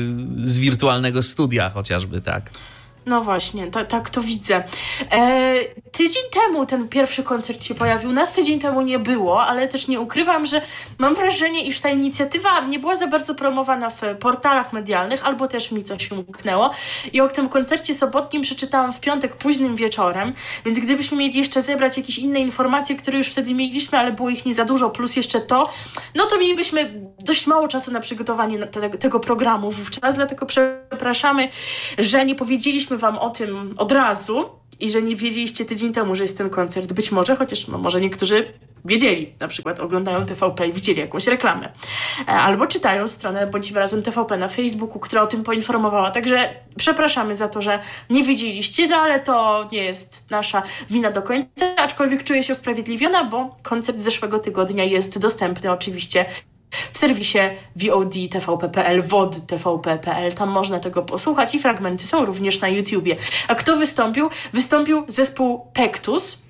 A: z wirtualnego studia chociażby, tak.
B: No właśnie, tak, tak to widzę. E, tydzień temu ten pierwszy koncert się pojawił, nas tydzień temu nie było, ale też nie ukrywam, że mam wrażenie, iż ta inicjatywa nie była za bardzo promowana w portalach medialnych, albo też mi coś umknęło. I o tym koncercie sobotnim przeczytałam w piątek późnym wieczorem, więc gdybyśmy mieli jeszcze zebrać jakieś inne informacje, które już wtedy mieliśmy, ale było ich nie za dużo, plus jeszcze to, no to mielibyśmy dość mało czasu na przygotowanie te, tego programu wówczas, dlatego przepraszamy, że nie powiedzieliśmy wam o tym od razu i że nie wiedzieliście tydzień temu, że jest ten koncert. Być może, chociaż no, może niektórzy wiedzieli, na przykład oglądają T V P i widzieli jakąś reklamę. Albo czytają stronę Bądźmy Razem T V P na Facebooku, która o tym poinformowała. Także przepraszamy za to, że nie wiedzieliście, no ale to nie jest nasza wina do końca, aczkolwiek czuję się usprawiedliwiona, bo koncert z zeszłego tygodnia jest dostępny oczywiście w serwisie V O D T V P kropka P L, V O D T V P kropka P L. Tam można tego posłuchać i fragmenty są również na YouTubie. A kto wystąpił? Wystąpił zespół Pektus,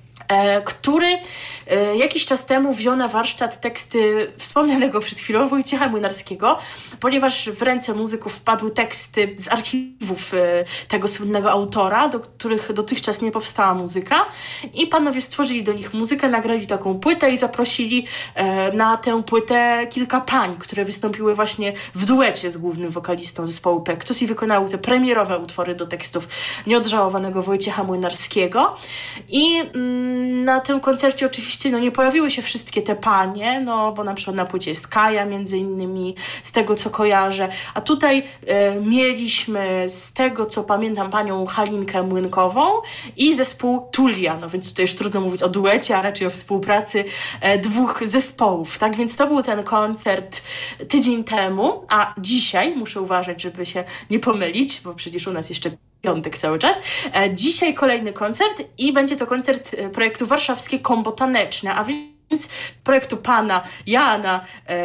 B: e, który e, jakiś czas temu wziął na warsztat teksty wspomnianego przed chwilą Wojciecha Młynarskiego, ponieważ w ręce muzyków wpadły teksty z archiwów e, tego słynnego autora, do których dotychczas nie powstała muzyka, i panowie stworzyli do nich muzykę, nagrali taką płytę i zaprosili e, na tę płytę kilka pań, które wystąpiły właśnie w duecie z głównym wokalistą zespołu Pektus i wykonały te premierowe utwory do tekstów nieodżałowanego Wojciecha Młynarskiego. I mm, na tym koncercie oczywiście no, nie pojawiły się wszystkie te panie, no bo na przykład na płycie jest Kaja między innymi, z tego co kojarzę, a tutaj e, mieliśmy z tego co pamiętam panią Halinkę Młynkową i zespół Tulia, no więc tutaj już trudno mówić o duecie, a raczej o współpracy e, dwóch zespołów, tak więc to był ten koncert tydzień temu, a dzisiaj muszę uważać, żeby się nie pomylić, bo przecież u nas jeszcze piątek cały czas. E, dzisiaj kolejny koncert i będzie to koncert projektu Warszawskie Kombo Taneczne, a więc projektu pana Jana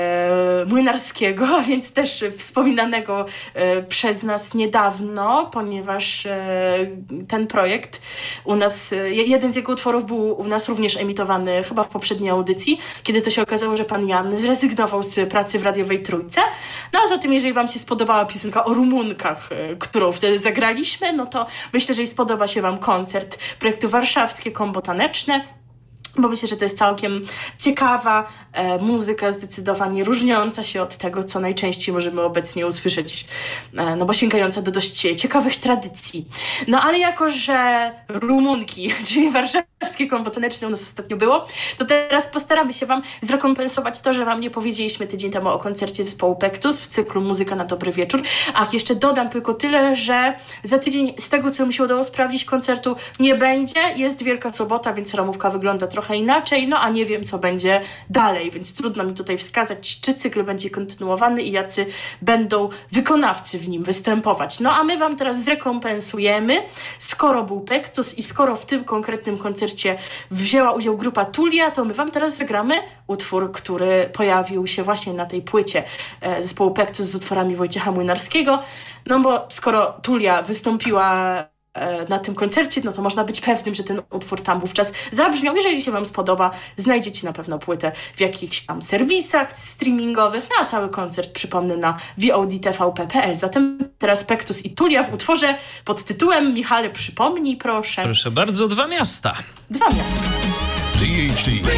B: e, Młynarskiego, a więc też wspominanego e, przez nas niedawno, ponieważ e, ten projekt u nas, e, jeden z jego utworów był u nas również emitowany chyba w poprzedniej audycji, kiedy to się okazało, że pan Jan zrezygnował z pracy w radiowej Trójce. No a zatem, jeżeli wam się spodobała piosenka o Rumunkach, e, którą wtedy zagraliśmy, no to myślę, że spodoba się wam koncert projektu Warszawskie Kombo Taneczne, bo myślę, że to jest całkiem ciekawa e, muzyka, zdecydowanie różniąca się od tego, co najczęściej możemy obecnie usłyszeć, e, no bo sięgająca do dość ciekawych tradycji. No ale jako, że Rumunki, czyli Warszawskie Kombo Taneczne u nas ostatnio było, to teraz postaramy się wam zrekompensować to, że wam nie powiedzieliśmy tydzień temu o koncercie zespołu Pektus w cyklu Muzyka na dobry wieczór. Ach, jeszcze dodam tylko tyle, że za tydzień z tego, co mi się udało sprawdzić, koncertu nie będzie. Jest Wielka Sobota, więc ramówka wygląda trochę inaczej, no a nie wiem, co będzie dalej, więc trudno mi tutaj wskazać, czy cykl będzie kontynuowany i jacy będą wykonawcy w nim występować. No a my wam teraz zrekompensujemy, skoro był Pektus i skoro w tym konkretnym koncercie wzięła udział grupa Tulia, to my wam teraz zagramy utwór, który pojawił się właśnie na tej płycie e, zespołu Pektus z utworami Wojciecha Młynarskiego, no bo skoro Tulia wystąpiła na tym koncercie, no to można być pewnym, że ten utwór tam wówczas zabrzmiał. Jeżeli się wam spodoba, znajdziecie na pewno płytę w jakichś tam serwisach streamingowych, no a cały koncert przypomnę na V O D T V P kropka P L. Zatem teraz Pektus i Tulia w utworze pod tytułem Michale, przypomnij proszę.
A: Proszę bardzo, Dwa miasta.
B: Dwa miasta.
C: D H D.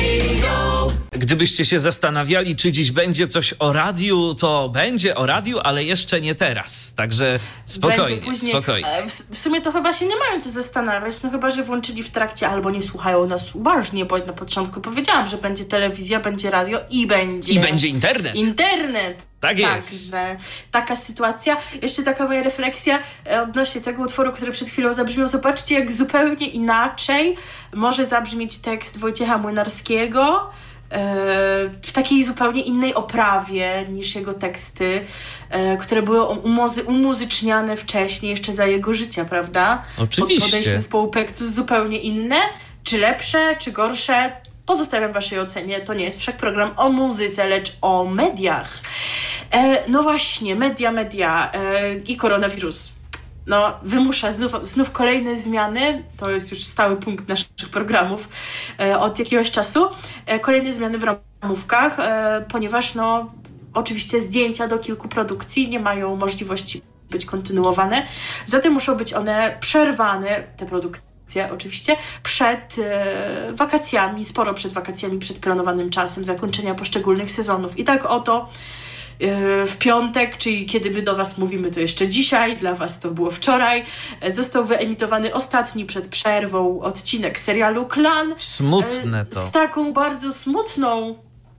A: Gdybyście się zastanawiali, czy dziś będzie coś o radiu, to będzie o radiu, ale jeszcze nie teraz. Także spokojnie,
B: później,
A: spokojnie.
B: W, w sumie to chyba się nie mają co zastanawiać, no chyba, że włączyli w trakcie albo nie słuchają nas uważnie, bo na początku powiedziałam, że będzie telewizja, będzie radio i będzie...
A: I będzie internet.
B: Internet.
A: Tak jest.
B: Także taka sytuacja. Jeszcze taka moja refleksja odnośnie tego utworu, który przed chwilą zabrzmiał. Zobaczcie, jak zupełnie inaczej może zabrzmieć tekst Wojciecha Młynarskiego w takiej zupełnie innej oprawie niż jego teksty, które były umuzy- umuzyczniane wcześniej, jeszcze za jego życia, prawda?
A: Oczywiście.
B: Podejście zespołu Pektus zupełnie inne. Czy lepsze, czy gorsze? Pozostawiam waszej ocenie. To nie jest wszak program o muzyce, lecz o mediach. E, no właśnie, media, media e, i koronawirus. No, wymusza znów, znów kolejne zmiany, to jest już stały punkt naszych programów e, od jakiegoś czasu. E, kolejne zmiany w ramówkach, e, ponieważ no, oczywiście zdjęcia do kilku produkcji nie mają możliwości być kontynuowane, zatem muszą być one przerwane, te produkcje oczywiście, przed e, wakacjami, sporo przed wakacjami, przed planowanym czasem zakończenia poszczególnych sezonów. I tak oto w piątek, czyli kiedy my do was mówimy, to jeszcze dzisiaj, dla was to było wczoraj, został wyemitowany ostatni przed przerwą odcinek serialu Klan.
A: Smutne to.
B: Z taką bardzo smutną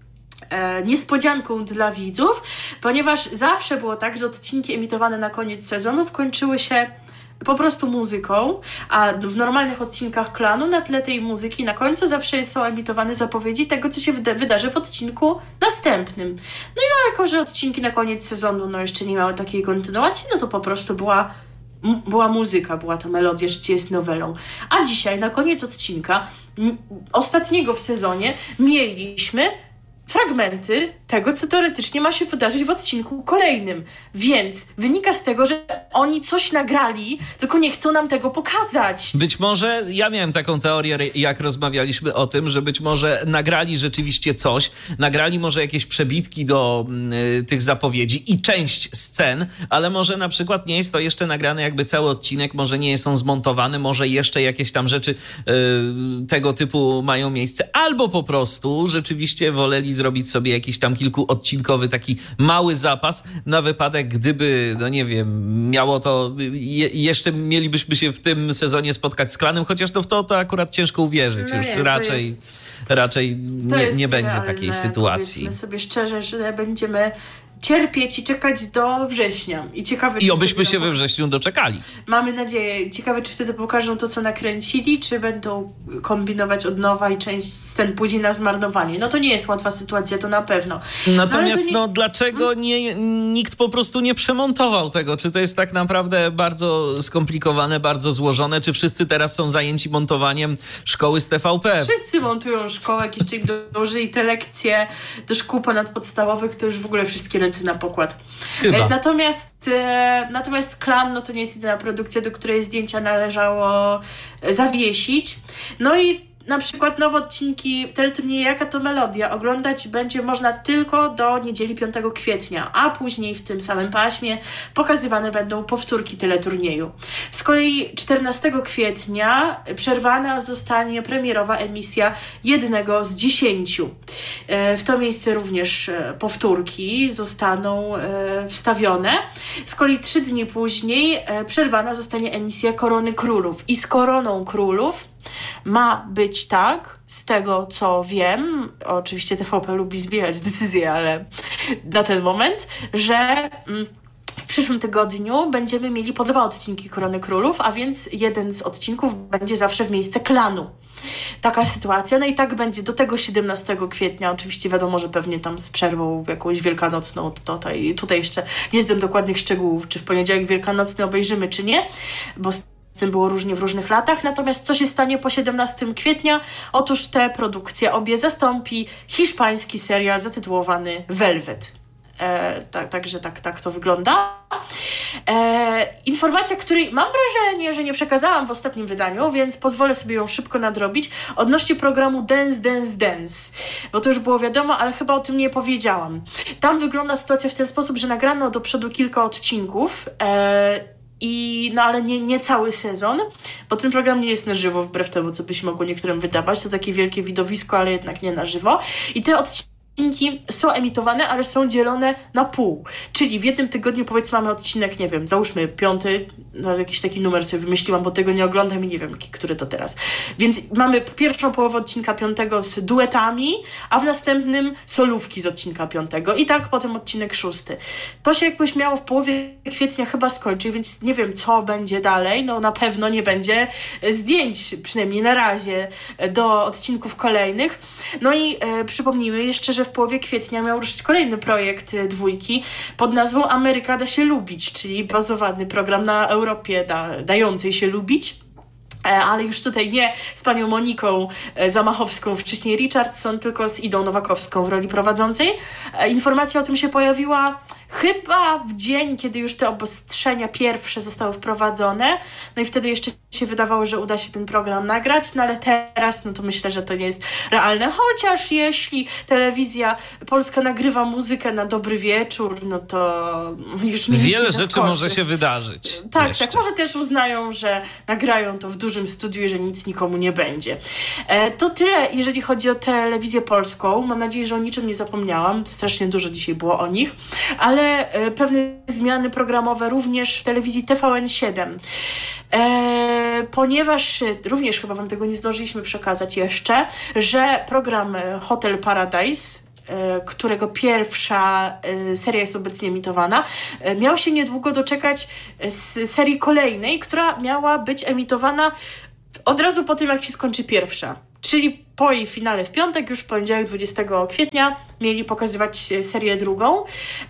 B: e, niespodzianką dla widzów, ponieważ zawsze było tak, że odcinki emitowane na koniec sezonów kończyły się po prostu muzyką, a w normalnych odcinkach Klanu na tle tej muzyki na końcu zawsze są emitowane zapowiedzi tego, co się wyda- wydarzy w odcinku następnym. No i jako, że odcinki na koniec sezonu no jeszcze nie miały takiej kontynuacji, no to po prostu była, m- była muzyka, była ta melodia, życie jest nowelą. A dzisiaj na koniec odcinka m- ostatniego w sezonie mieliśmy fragmenty tego, co teoretycznie ma się wydarzyć w odcinku kolejnym. Więc wynika z tego, że oni coś nagrali, tylko nie chcą nam tego pokazać.
A: Być może, ja miałem taką teorię, jak rozmawialiśmy o tym, że być może nagrali rzeczywiście coś, nagrali może jakieś przebitki do y, tych zapowiedzi i część scen, ale może na przykład nie jest to jeszcze nagrane jakby cały odcinek, może nie jest on zmontowany, może jeszcze jakieś tam rzeczy y, tego typu mają miejsce, albo po prostu rzeczywiście woleli zrobić sobie jakiś tam kilkuodcinkowy taki mały zapas na wypadek, gdyby, no nie wiem, miało to, je, jeszcze mielibyśmy się w tym sezonie spotkać z Klanem, chociaż no w to to akurat ciężko uwierzyć.
B: No
A: Już
B: nie,
A: raczej,
B: jest,
A: raczej nie, nie będzie
B: realne,
A: takiej sytuacji.
B: Powiedzmy sobie szczerze, że będziemy cierpieć i czekać do września. I ciekawe,
A: I obyśmy
B: czy
A: się we wrześniu doczekali.
B: Mamy nadzieję. Ciekawe, czy wtedy pokażą to, co nakręcili, czy będą kombinować od nowa i część scen pójdzie na zmarnowanie. No to nie jest łatwa sytuacja, to na pewno.
A: Natomiast
B: no, nie...
A: no dlaczego nie, nikt po prostu nie przemontował tego? Czy to jest tak naprawdę bardzo skomplikowane, bardzo złożone? Czy wszyscy teraz są zajęci montowaniem szkoły z T V P?
B: Wszyscy montują szkołę, jak jeszcze im dołożyli te lekcje do szkół ponadpodstawowych, to już w ogóle wszystkie ręce na pokład.
A: Chyba.
B: Natomiast, e, natomiast Klan, no to nie jest jedyna produkcja, do której zdjęcia należało zawiesić. No i na przykład nowe odcinki teleturnieju Jaka to Melodia oglądać będzie można tylko do niedzieli piątego kwietnia, a później w tym samym paśmie pokazywane będą powtórki teleturnieju. Z kolei czternastego kwietnia przerwana zostanie premierowa emisja jednego z dziesięciu. W to miejsce również powtórki zostaną wstawione. Z kolei trzy dni później przerwana zostanie emisja Korony Królów. I z Koroną Królów ma być tak, z tego co wiem, oczywiście T V P lubi zbijać decyzje, ale na ten moment, że w przyszłym tygodniu będziemy mieli po dwa odcinki Korony Królów, a więc jeden z odcinków będzie zawsze w miejsce Klanu. Taka sytuacja, no i tak będzie do tego siedemnastego kwietnia, oczywiście wiadomo, że pewnie tam z przerwą w jakąś wielkanocną, tutaj, tutaj jeszcze nie znam dokładnych szczegółów, czy w poniedziałek wielkanocny obejrzymy, czy nie, bo z tym było różnie w różnych latach, natomiast co się stanie po siedemnastego kwietnia? Otóż te produkcje obie zastąpi hiszpański serial zatytułowany Velvet. E, tak, także tak, tak to wygląda. E, informacja, której mam wrażenie, że nie przekazałam w ostatnim wydaniu, więc pozwolę sobie ją szybko nadrobić, odnośnie programu Dance, Dance, Dance. Bo to już było wiadomo, ale chyba o tym nie powiedziałam. Tam wygląda sytuacja w ten sposób, że nagrano do przodu kilka odcinków, e, I, no ale nie, nie cały sezon, bo ten program nie jest na żywo, wbrew temu, co by się mogło niektórym wydawać. To takie wielkie widowisko, ale jednak nie na żywo. I te odcinki są emitowane, ale są dzielone na pół. Czyli w jednym tygodniu, powiedzmy, mamy odcinek, nie wiem, załóżmy piąty, no jakiś taki numer sobie wymyśliłam, bo tego nie oglądam i nie wiem, który to teraz. Więc mamy pierwszą połowę odcinka piątego z duetami, a w następnym solówki z odcinka piątego i tak potem odcinek szósty. To się jakoś miało w połowie kwietnia chyba skończyć, więc nie wiem, co będzie dalej. No na pewno nie będzie zdjęć, przynajmniej na razie, do odcinków kolejnych. No i e, przypomnijmy jeszcze, że w połowie kwietnia miał ruszyć kolejny projekt e, dwójki pod nazwą Ameryka da się lubić, czyli bazowany program na Europie da, dającej się lubić. Ale już tutaj nie z panią Moniką Zamachowską, wcześniej Richardson, tylko z Idą Nowakowską w roli prowadzącej. Informacja o tym się pojawiła chyba w dzień, kiedy już te obostrzenia pierwsze zostały wprowadzone, no i wtedy jeszcze się wydawało, że uda się ten program nagrać, no ale teraz, no to myślę, że to nie jest realne, chociaż jeśli telewizja polska nagrywa muzykę na dobry wieczór, no to już mnie
A: wiele
B: nic nie
A: rzeczy może się wydarzyć.
B: Tak,
A: jeszcze.
B: tak, może też uznają, że nagrają to w dużym studiu i że nic nikomu nie będzie. E, to tyle, jeżeli chodzi o telewizję polską. Mam nadzieję, że o niczym nie zapomniałam. Strasznie dużo dzisiaj było o nich, ale e, pewne zmiany programowe również w telewizji T V N siedem. E, ponieważ również chyba wam tego nie zdążyliśmy przekazać jeszcze, że program Hotel Paradise, którego pierwsza seria jest obecnie emitowana, miał się niedługo doczekać z serii kolejnej, która miała być emitowana od razu po tym, jak się skończy pierwsza. Czyli po jej finale w piątek, już w poniedziałek dwudziestego kwietnia mieli pokazywać serię drugą,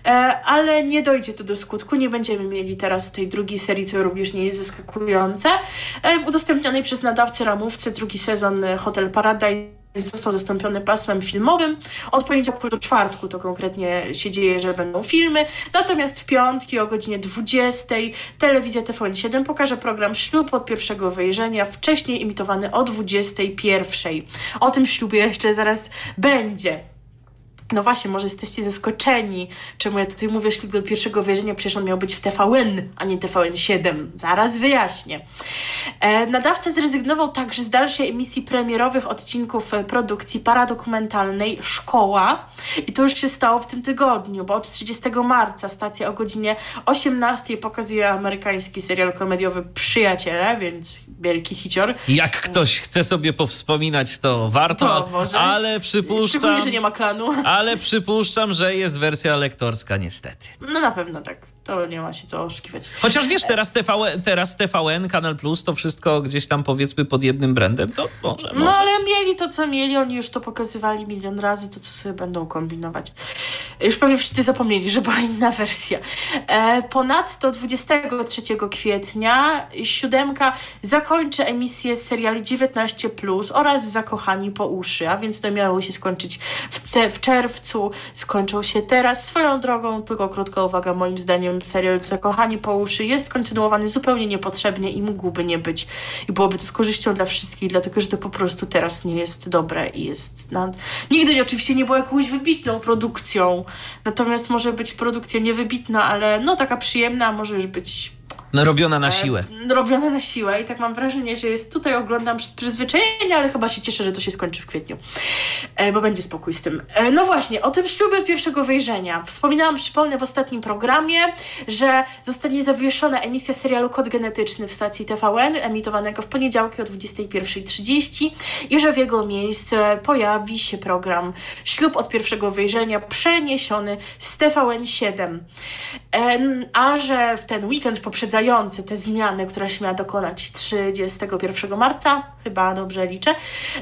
B: ale nie dojdzie to do skutku, nie będziemy mieli teraz tej drugiej serii, co również nie jest zaskakujące. W udostępnionej przez nadawcę ramówce drugi sezon Hotel Paradise został zastąpiony pasmem filmowym. Od poniedziałku do czwartku to konkretnie się dzieje, że będą filmy. Natomiast w piątki o godzinie dwudziestej telewizja T V N siedem pokaże program Ślub od pierwszego wejrzenia, wcześniej emitowany o dwudziestej pierwszej. O tym ślubie jeszcze zaraz będzie. No właśnie, może jesteście zaskoczeni, czemu ja tutaj mówię o ślubie od pierwszego wejrzenia, przecież on miał być w T V N, a nie T V N siedem. Zaraz wyjaśnię. E, nadawca zrezygnował także z dalszej emisji premierowych odcinków produkcji paradokumentalnej Szkoła. I to już się stało w tym tygodniu, bo od trzydziestego marca stacja o godzinie osiemnastej pokazuje amerykański serial komediowy Przyjaciele, więc wielki hicior.
A: Jak ktoś chce sobie powspominać, to warto,
B: to może.
A: Ale przypuszczam...
B: Szczególnie, że nie ma klanu.
A: Ale przypuszczam, że jest wersja lektorska niestety.
B: No na pewno tak. To nie ma się co oszukiwać.
A: Chociaż wiesz, teraz T V N, teraz T V N, Kanal Plus, to wszystko gdzieś tam powiedzmy pod jednym brandem, to może, może.
B: No ale mieli to, co mieli, oni już to pokazywali milion razy, to co sobie będą kombinować. Już pewnie wszyscy zapomnieli, że była inna wersja. E, ponadto dwudziestego trzeciego kwietnia siódemka zakończy emisję seriali dziewiętnaście plus oraz Zakochani po uszy, a więc to miało się skończyć w, ce- w czerwcu, skończą się teraz. Swoją drogą, tylko krótka uwaga, moim zdaniem serial Zakochani po uszy jest kontynuowany zupełnie niepotrzebnie i mógłby nie być. I byłoby to z korzyścią dla wszystkich, dlatego że to po prostu teraz nie jest dobre i jest... Na... Nigdy nie, oczywiście nie było jakąś wybitną produkcją, natomiast może być produkcja niewybitna, ale no taka przyjemna, może już być...
A: No, robiona na siłę.
B: E, robiona na siłę i tak mam wrażenie, że jest tutaj, oglądam z przyzwyczajenia, ale chyba się cieszę, że to się skończy w kwietniu, e, bo będzie spokój z tym. E, no właśnie, o tym ślubie od pierwszego wejrzenia. Wspominałam, przypomnę w ostatnim programie, że zostanie zawieszona emisja serialu Kod Genetyczny w stacji T V N, emitowanego w poniedziałki o dwudziestej pierwszej trzydzieści i że w jego miejsce pojawi się program Ślub od pierwszego wejrzenia przeniesiony z T V N siedem. E, a że w ten weekend poprzedzający te zmiany, które się miała dokonać trzydziestego pierwszego marca, chyba dobrze liczę,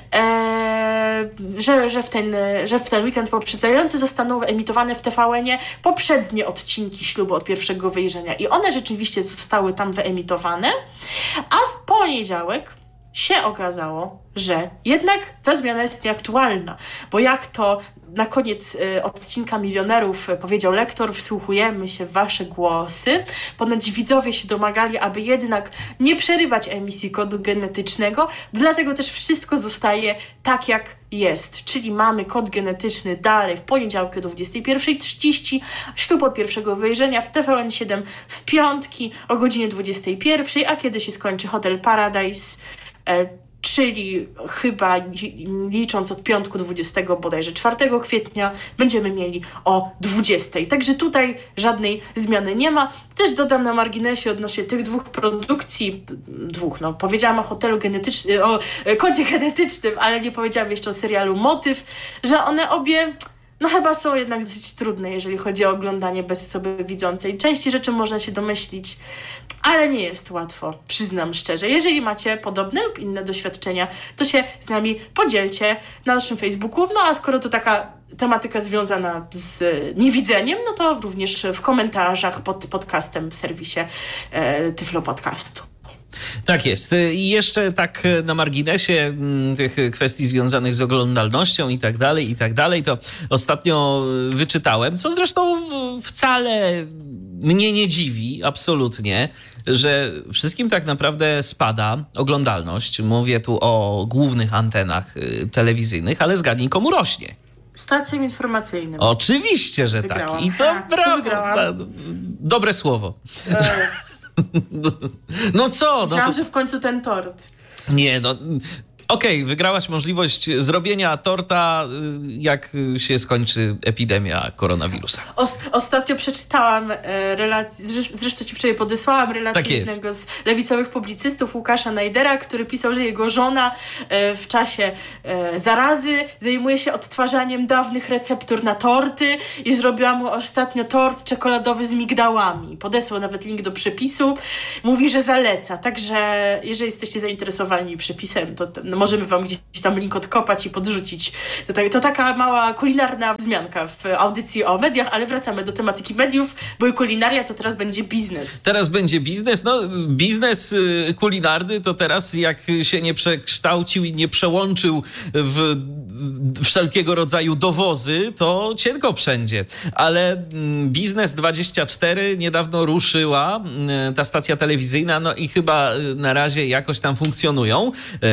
B: e, że, że, w ten, że w ten weekend poprzedzający zostaną emitowane w T V N-ie poprzednie odcinki Ślubu od pierwszego wejrzenia i one rzeczywiście zostały tam wyemitowane, a w poniedziałek się okazało, że jednak ta zmiana jest nieaktualna, bo jak to na koniec y, odcinka Milionerów y, powiedział lektor, wsłuchujemy się w wasze głosy. Ponoć widzowie się domagali, aby jednak nie przerywać emisji kodu genetycznego, dlatego też wszystko zostaje tak, jak jest. Czyli mamy kod genetyczny dalej w poniedziałki o dwudziestej pierwszej trzydzieści, Ślub od pierwszego wejrzenia w T V N siedem w piątki o godzinie dwudziestej pierwszej, a kiedy się skończy Hotel Paradise, e, czyli chyba licząc od piątku dwudziestego bodajże czwartego kwietnia będziemy mieli o dwudziestej. Także tutaj żadnej zmiany nie ma. Też dodam na marginesie odnośnie tych dwóch produkcji, dwóch, no powiedziałam o hotelu genetycznym, o kodzie genetycznym, ale nie powiedziałam jeszcze o serialu Motyw, że one obie no chyba są jednak dosyć trudne, jeżeli chodzi o oglądanie bez osoby widzącej. Części rzeczy można się domyślić, ale nie jest łatwo, przyznam szczerze. Jeżeli macie podobne lub inne doświadczenia, to się z nami podzielcie na naszym Facebooku. No a skoro to taka tematyka związana z niewidzeniem, no to również w komentarzach pod podcastem w serwisie e, Tyflo Podcastu.
A: Tak jest. I jeszcze tak na marginesie tych kwestii związanych z oglądalnością i tak dalej, i tak dalej, to ostatnio wyczytałem, co zresztą wcale mnie nie dziwi, absolutnie, że wszystkim tak naprawdę spada oglądalność. Mówię tu o głównych antenach telewizyjnych, ale zgadnij, komu rośnie.
B: Stacjom informacyjnym.
A: Oczywiście, że
B: Wygrałam.
A: tak. I to
B: Ha,
A: brawo. Dobre słowo. No co? No
B: Myślałam,
A: to...
B: że w końcu ten tort.
A: Nie, no... Okej, okay, wygrałaś możliwość zrobienia torta, jak się skończy epidemia koronawirusa.
B: O, ostatnio przeczytałam e, relację, zresztą ci wczoraj podesłałam relację tak jednego z lewicowych publicystów, Łukasza Najdera, który pisał, że jego żona e, w czasie e, zarazy zajmuje się odtwarzaniem dawnych receptur na torty i zrobiła mu ostatnio tort czekoladowy z migdałami. Podesłał nawet link do przepisu. Mówi, że zaleca. Także jeżeli jesteście zainteresowani przepisem, to, to no, możemy wam gdzieś tam link odkopać i podrzucić. To, to, to taka mała kulinarna wzmianka w audycji o mediach, ale wracamy do tematyki mediów, bo kulinaria to teraz będzie biznes.
A: Teraz będzie biznes. No, biznes kulinarny to teraz jak się nie przekształcił i nie przełączył w wszelkiego rodzaju dowozy, to cienko wszędzie. Ale Biznes dwadzieścia cztery niedawno ruszyła, ta stacja telewizyjna, no i chyba na razie jakoś tam funkcjonują.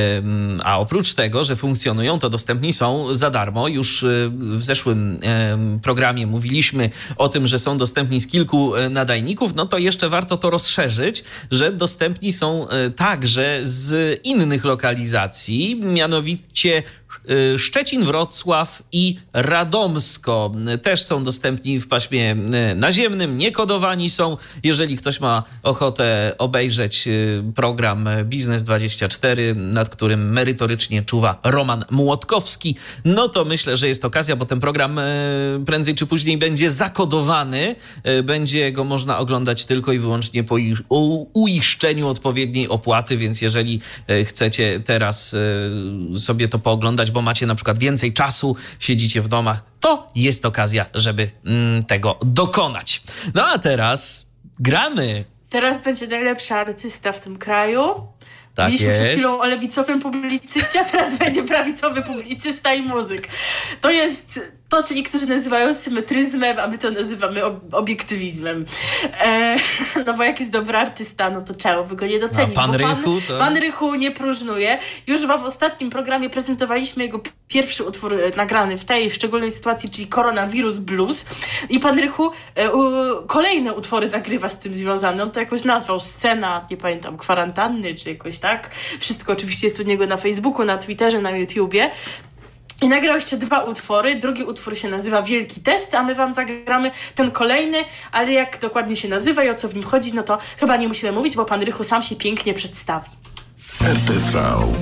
A: A oprócz tego, że funkcjonują, to dostępni są za darmo. Już w zeszłym programie mówiliśmy o tym, że są dostępni z kilku nadajników. No to jeszcze warto to rozszerzyć, że dostępni są także z innych lokalizacji, mianowicie Szczecin, Wrocław i Radomsko. Też są dostępni w paśmie naziemnym, niekodowani są. Jeżeli ktoś ma ochotę obejrzeć program Biznes dwadzieścia cztery, nad którym merytorycznie czuwa Roman Młotkowski, no to myślę, że jest okazja, bo ten program prędzej czy później będzie zakodowany. Będzie go można oglądać tylko i wyłącznie po uiszczeniu odpowiedniej opłaty, więc jeżeli chcecie teraz sobie to pooglądać, bo macie na przykład więcej czasu, siedzicie w domach, to jest okazja, żeby mm, tego dokonać. No a teraz gramy.
B: Teraz będzie najlepszy artysta w tym kraju.
A: Tak
B: Mieliśmy
A: jest.
B: przed chwilą o lewicowym publicyście, a teraz będzie prawicowy publicysta i muzyk. To jest to, co niektórzy nazywają symetryzmem, a my to nazywamy ob- obiektywizmem. E, no bo jak jest dobry artysta, no to czemu by go nie docenić?
A: A pan
B: bo
A: Rychu?
B: Pan,
A: To...
B: pan Rychu nie próżnuje. Już wam w ostatnim programie prezentowaliśmy jego pierwszy utwór e, nagrany w tej szczególnej sytuacji, czyli Koronawirus Blues. I pan Rychu e, u, kolejne utwory nagrywa z tym związane. On to jakoś nazwał Scena, nie pamiętam, kwarantanny, czy jakoś tak. Wszystko oczywiście jest u niego na Facebooku, na Twitterze, na YouTubie. I nagrał jeszcze dwa utwory. Drugi utwór się nazywa Wielki Test, a my wam zagramy ten kolejny, ale jak dokładnie się nazywa i o co w nim chodzi, no to chyba nie musimy mówić, bo pan Rychu sam się pięknie przedstawi.
C: R T V.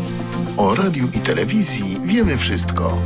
C: O radiu i telewizji wiemy wszystko.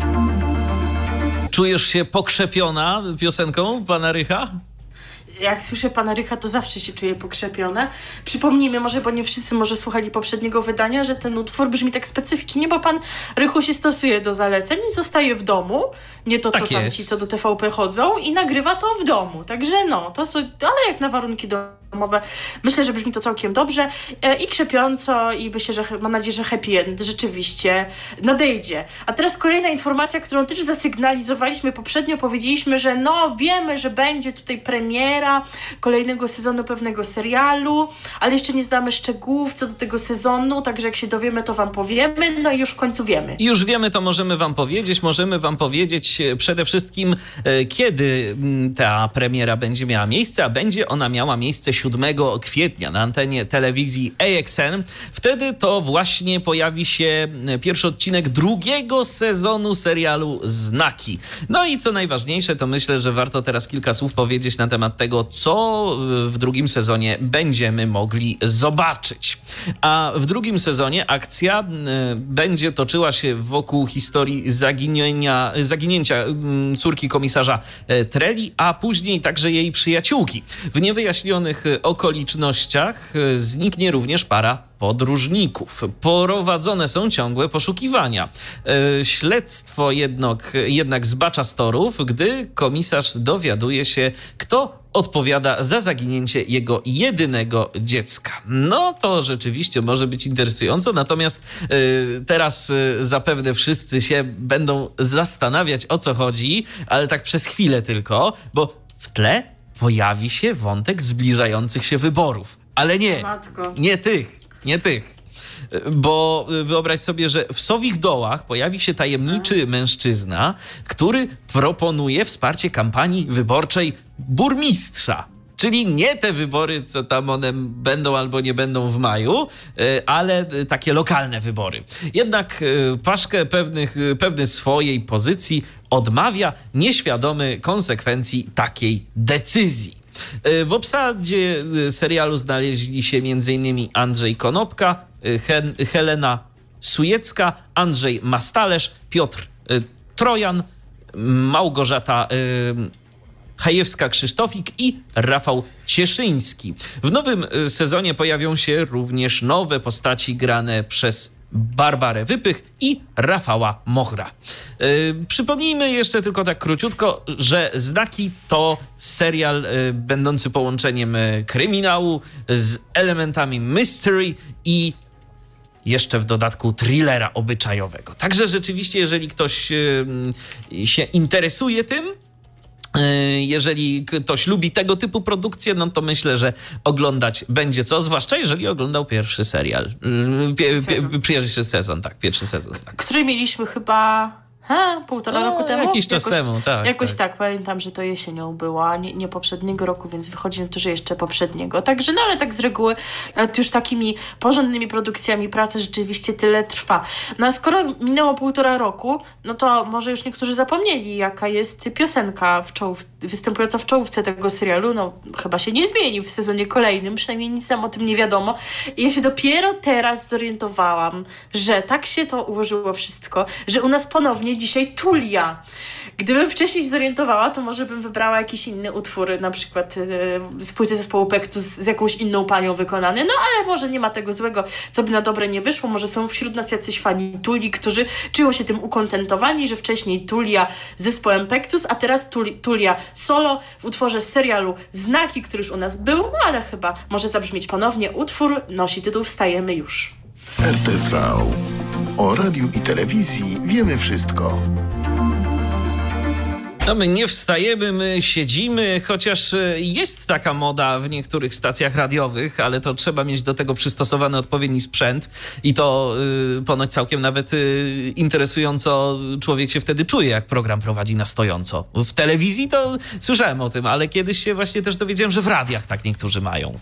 A: Czujesz się pokrzepiona piosenką pana Rycha?
B: Jak słyszę pana Rycha, to zawsze się czuję pokrzepiona. Przypomnijmy może, bo nie wszyscy może słuchali poprzedniego wydania, że ten utwór brzmi tak specyficznie, bo pan Rychu się stosuje do zaleceń i zostaje w domu, nie to, co
A: tak
B: tam
A: jest.
B: ci, co do T V P chodzą, i nagrywa to w domu. Także no, to są, ale jak na warunki domowe, myślę, że brzmi to całkiem dobrze e, i krzepiąco, i myślę, że mam nadzieję, że happy end rzeczywiście nadejdzie. A teraz kolejna informacja, którą też zasygnalizowaliśmy poprzednio, powiedzieliśmy, że no wiemy, że będzie tutaj premiera kolejnego sezonu pewnego serialu, ale jeszcze nie znamy szczegółów co do tego sezonu, także jak się dowiemy, to wam powiemy, no i już w końcu wiemy.
A: Już wiemy, to możemy wam powiedzieć. Możemy wam powiedzieć przede wszystkim, kiedy ta premiera będzie miała miejsce, a będzie ona miała miejsce siódmego kwietnia na antenie telewizji A X N. Wtedy to właśnie pojawi się pierwszy odcinek drugiego sezonu serialu Znaki. No i co najważniejsze, to myślę, że warto teraz kilka słów powiedzieć na temat tego, co w drugim sezonie będziemy mogli zobaczyć. A w drugim sezonie akcja będzie toczyła się wokół historii zaginienia, zaginięcia córki komisarza Treli, a później także jej przyjaciółki. W niewyjaśnionych okolicznościach zniknie również para podróżników. Prowadzone są ciągłe poszukiwania. E, śledztwo jednak, jednak zbacza z torów, gdy komisarz dowiaduje się, kto odpowiada za zaginięcie jego jedynego dziecka. No to rzeczywiście może być interesująco, natomiast y, teraz y, zapewne wszyscy się będą zastanawiać, o co chodzi, ale tak przez chwilę tylko, bo w tle pojawi się wątek zbliżających się wyborów. Ale nie, nie tych, nie tych. Bo wyobraź sobie, że w Sowich Dołach pojawi się tajemniczy mężczyzna, który proponuje wsparcie kampanii wyborczej burmistrza. Czyli nie te wybory, co tam one będą albo nie będą w maju, ale takie lokalne wybory. Jednak Paszkę pewnych, pewny swojej pozycji odmawia, nieświadomy konsekwencji takiej decyzji. W obsadzie serialu znaleźli się m.in. Andrzej Konopka, He- Helena Sujecka, Andrzej Mastalerz, Piotr y, Trojan, Małgorzata y, Hajewska-Krzysztofik i Rafał Cieszyński. W nowym sezonie pojawią się również nowe postaci grane przez Barbarę Wypych i Rafała Mochra. Yy, przypomnijmy jeszcze tylko tak króciutko, że Znaki to serial yy, będący połączeniem yy, kryminału z elementami mystery i jeszcze w dodatku thrillera obyczajowego. Także rzeczywiście, jeżeli ktoś yy, się interesuje tym, jeżeli ktoś lubi tego typu produkcje, no to myślę, że oglądać będzie co, zwłaszcza jeżeli oglądał pierwszy serial. Pie, pie, pierwszy sezon, tak, pierwszy sezon. Tak.
B: Który mieliśmy chyba ha, półtora no, roku temu?
A: Jakiś czas
B: jakoś,
A: temu, tak.
B: Jakoś
A: tak.
B: tak, pamiętam, że to jesienią była, nie, nie poprzedniego roku, więc wychodzi na to, że jeszcze poprzedniego. Także, no ale tak z reguły nad już takimi porządnymi produkcjami praca rzeczywiście tyle trwa. No a skoro minęło półtora roku, no to może już niektórzy zapomnieli, jaka jest piosenka w czołów, występująca w czołówce tego serialu. No chyba się nie zmieni w sezonie kolejnym, przynajmniej nic nam o tym nie wiadomo. I ja się dopiero teraz zorientowałam, że tak się to ułożyło wszystko, że u nas ponownie dzisiaj Tulia. Gdybym wcześniej się zorientowała, to może bym wybrała jakiś inny utwór, na przykład yy, z płyty zespołu Pektus z jakąś inną panią wykonany, no ale może nie ma tego złego, co by na dobre nie wyszło, może są wśród nas jacyś fani Tuli, którzy czują się tym ukontentowani, że wcześniej Tulia z zespołem Pektus, a teraz Tuli, Tulia solo w utworze z serialu Znaki, który już u nas był, no ale chyba może zabrzmieć ponownie. Utwór nosi tytuł Wstajemy już.
C: R T V. O radiu i telewizji wiemy wszystko.
A: No my nie wstajemy, my siedzimy, chociaż jest taka moda w niektórych stacjach radiowych, ale to trzeba mieć do tego przystosowany odpowiedni sprzęt i to yy, ponoć całkiem nawet yy, interesująco człowiek się wtedy czuje, jak program prowadzi na stojąco. W telewizji to słyszałem o tym, ale kiedyś się właśnie też dowiedziałem, że w radiach tak niektórzy mają.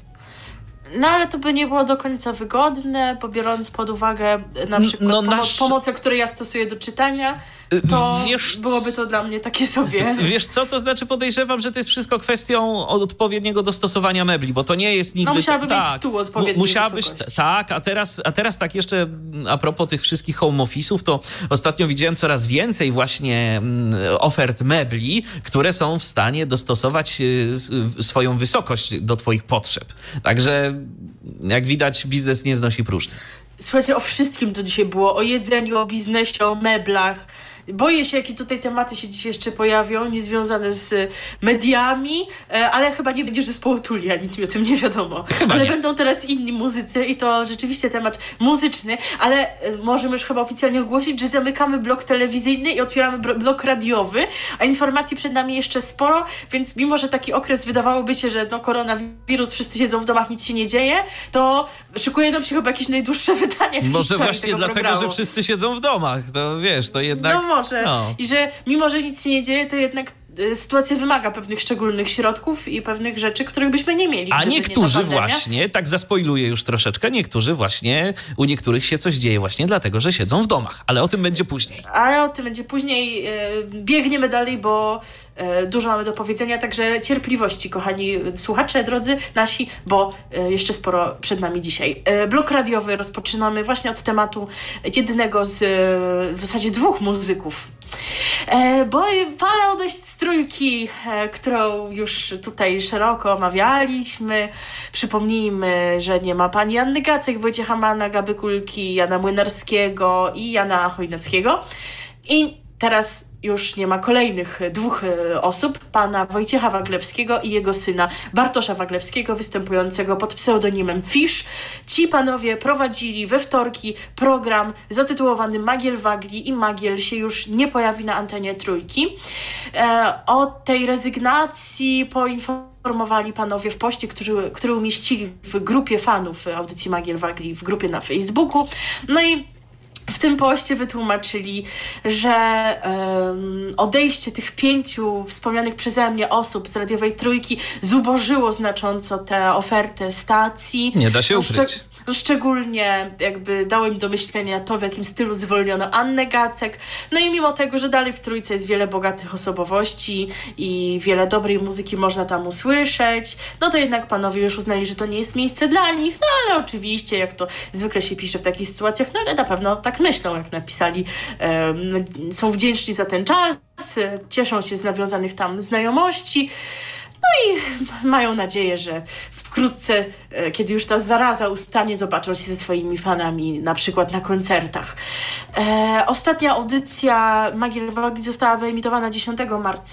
B: No ale to by nie było do końca wygodne, bo biorąc pod uwagę na przykład
A: no,
B: pomo-
A: nasz...
B: pomoce, które ja stosuję do czytania, to wiesz, byłoby to dla mnie takie sobie.
A: Wiesz co, to znaczy podejrzewam, że to jest wszystko kwestią odpowiedniego dostosowania mebli, bo to nie jest nigdy...
B: No musiałaby
A: tak,
B: mieć stół odpowiedniej
A: musiałabyś,
B: wysokości.
A: Tak, a teraz, a teraz tak jeszcze a propos tych wszystkich home office'ów, to ostatnio widziałem coraz więcej właśnie ofert mebli, które są w stanie dostosować swoją wysokość do twoich potrzeb. Także jak widać, biznes nie znosi próżni.
B: Słuchajcie, o wszystkim to dzisiaj było. O jedzeniu, o biznesie, o meblach. Boję się, jakie tutaj tematy się dzisiaj jeszcze pojawią, niezwiązane z mediami, ale chyba nie będzie zespołu Tulia, nic mi o tym nie wiadomo.
A: Chyba
B: ale
A: nie.
B: Będą teraz inni muzycy i to rzeczywiście temat muzyczny, ale możemy już chyba oficjalnie ogłosić, że zamykamy blok telewizyjny i otwieramy blok radiowy, a informacji przed nami jeszcze sporo, więc mimo, że taki okres wydawałoby się, że no koronawirus, wszyscy siedzą w domach, nic się nie dzieje, to szykuje nam się chyba jakieś najdłuższe wydanie w
A: Może
B: historii
A: właśnie
B: tego
A: dlatego,
B: programu.
A: że wszyscy siedzą w domach, to wiesz, to jednak...
B: No może.
A: No.
B: I że mimo, że nic się nie dzieje, to jednak y, sytuacja wymaga pewnych szczególnych środków i pewnych rzeczy, których byśmy nie mieli.
A: A niektórzy
B: nie
A: właśnie, tak zaspoiluję już troszeczkę, niektórzy właśnie, u niektórych się coś dzieje właśnie dlatego, że siedzą w domach, ale o tym będzie później.
B: Ale o tym będzie później. Y, biegniemy dalej, bo y, dużo mamy do powiedzenia, także cierpliwości, kochani słuchacze, drodzy nasi, bo y, jeszcze sporo przed nami dzisiaj. Y, blok radiowy rozpoczynamy właśnie od tematu jednego z y, w zasadzie dwóch muzyków. E, bo fala opowieść z trójki, e, którą już tutaj szeroko omawialiśmy. Przypomnijmy, że nie ma pani Anny Gacek, Wojciecha Manna, Gaby Kulki, Jana Młynarskiego i Jana Chojnackiego. I teraz już nie ma kolejnych dwóch osób, pana Wojciecha Waglewskiego i jego syna Bartosza Waglewskiego, występującego pod pseudonimem Fish. Ci panowie prowadzili we wtorki program zatytułowany Magiel Wagli i Magiel się już nie pojawi na antenie trójki. E, o tej rezygnacji poinformowali panowie w poście, który, który umieścili w grupie fanów audycji Magiel Wagli, w grupie na Facebooku. No i w tym poście wytłumaczyli, że um, odejście tych pięciu wspomnianych przeze mnie osób z radiowej trójki zubożyło znacząco tę ofertę stacji.
A: Nie da się ukryć.
B: Szczególnie jakby dało im do myślenia to, w jakim stylu zwolniono Annę Gacek. No i mimo tego, że dalej w trójce jest wiele bogatych osobowości i wiele dobrej muzyki można tam usłyszeć, no to jednak panowie już uznali, że to nie jest miejsce dla nich. No ale oczywiście, jak to zwykle się pisze w takich sytuacjach, no ale na pewno tak myślą, jak napisali. Um, są wdzięczni za ten czas, cieszą się z nawiązanych tam znajomości. No i mają nadzieję, że wkrótce, kiedy już ta zaraza ustanie, zobaczą się ze swoimi fanami, na przykład na koncertach. E, ostatnia audycja Magiel Wagli została wyemitowana dziesiątego marca.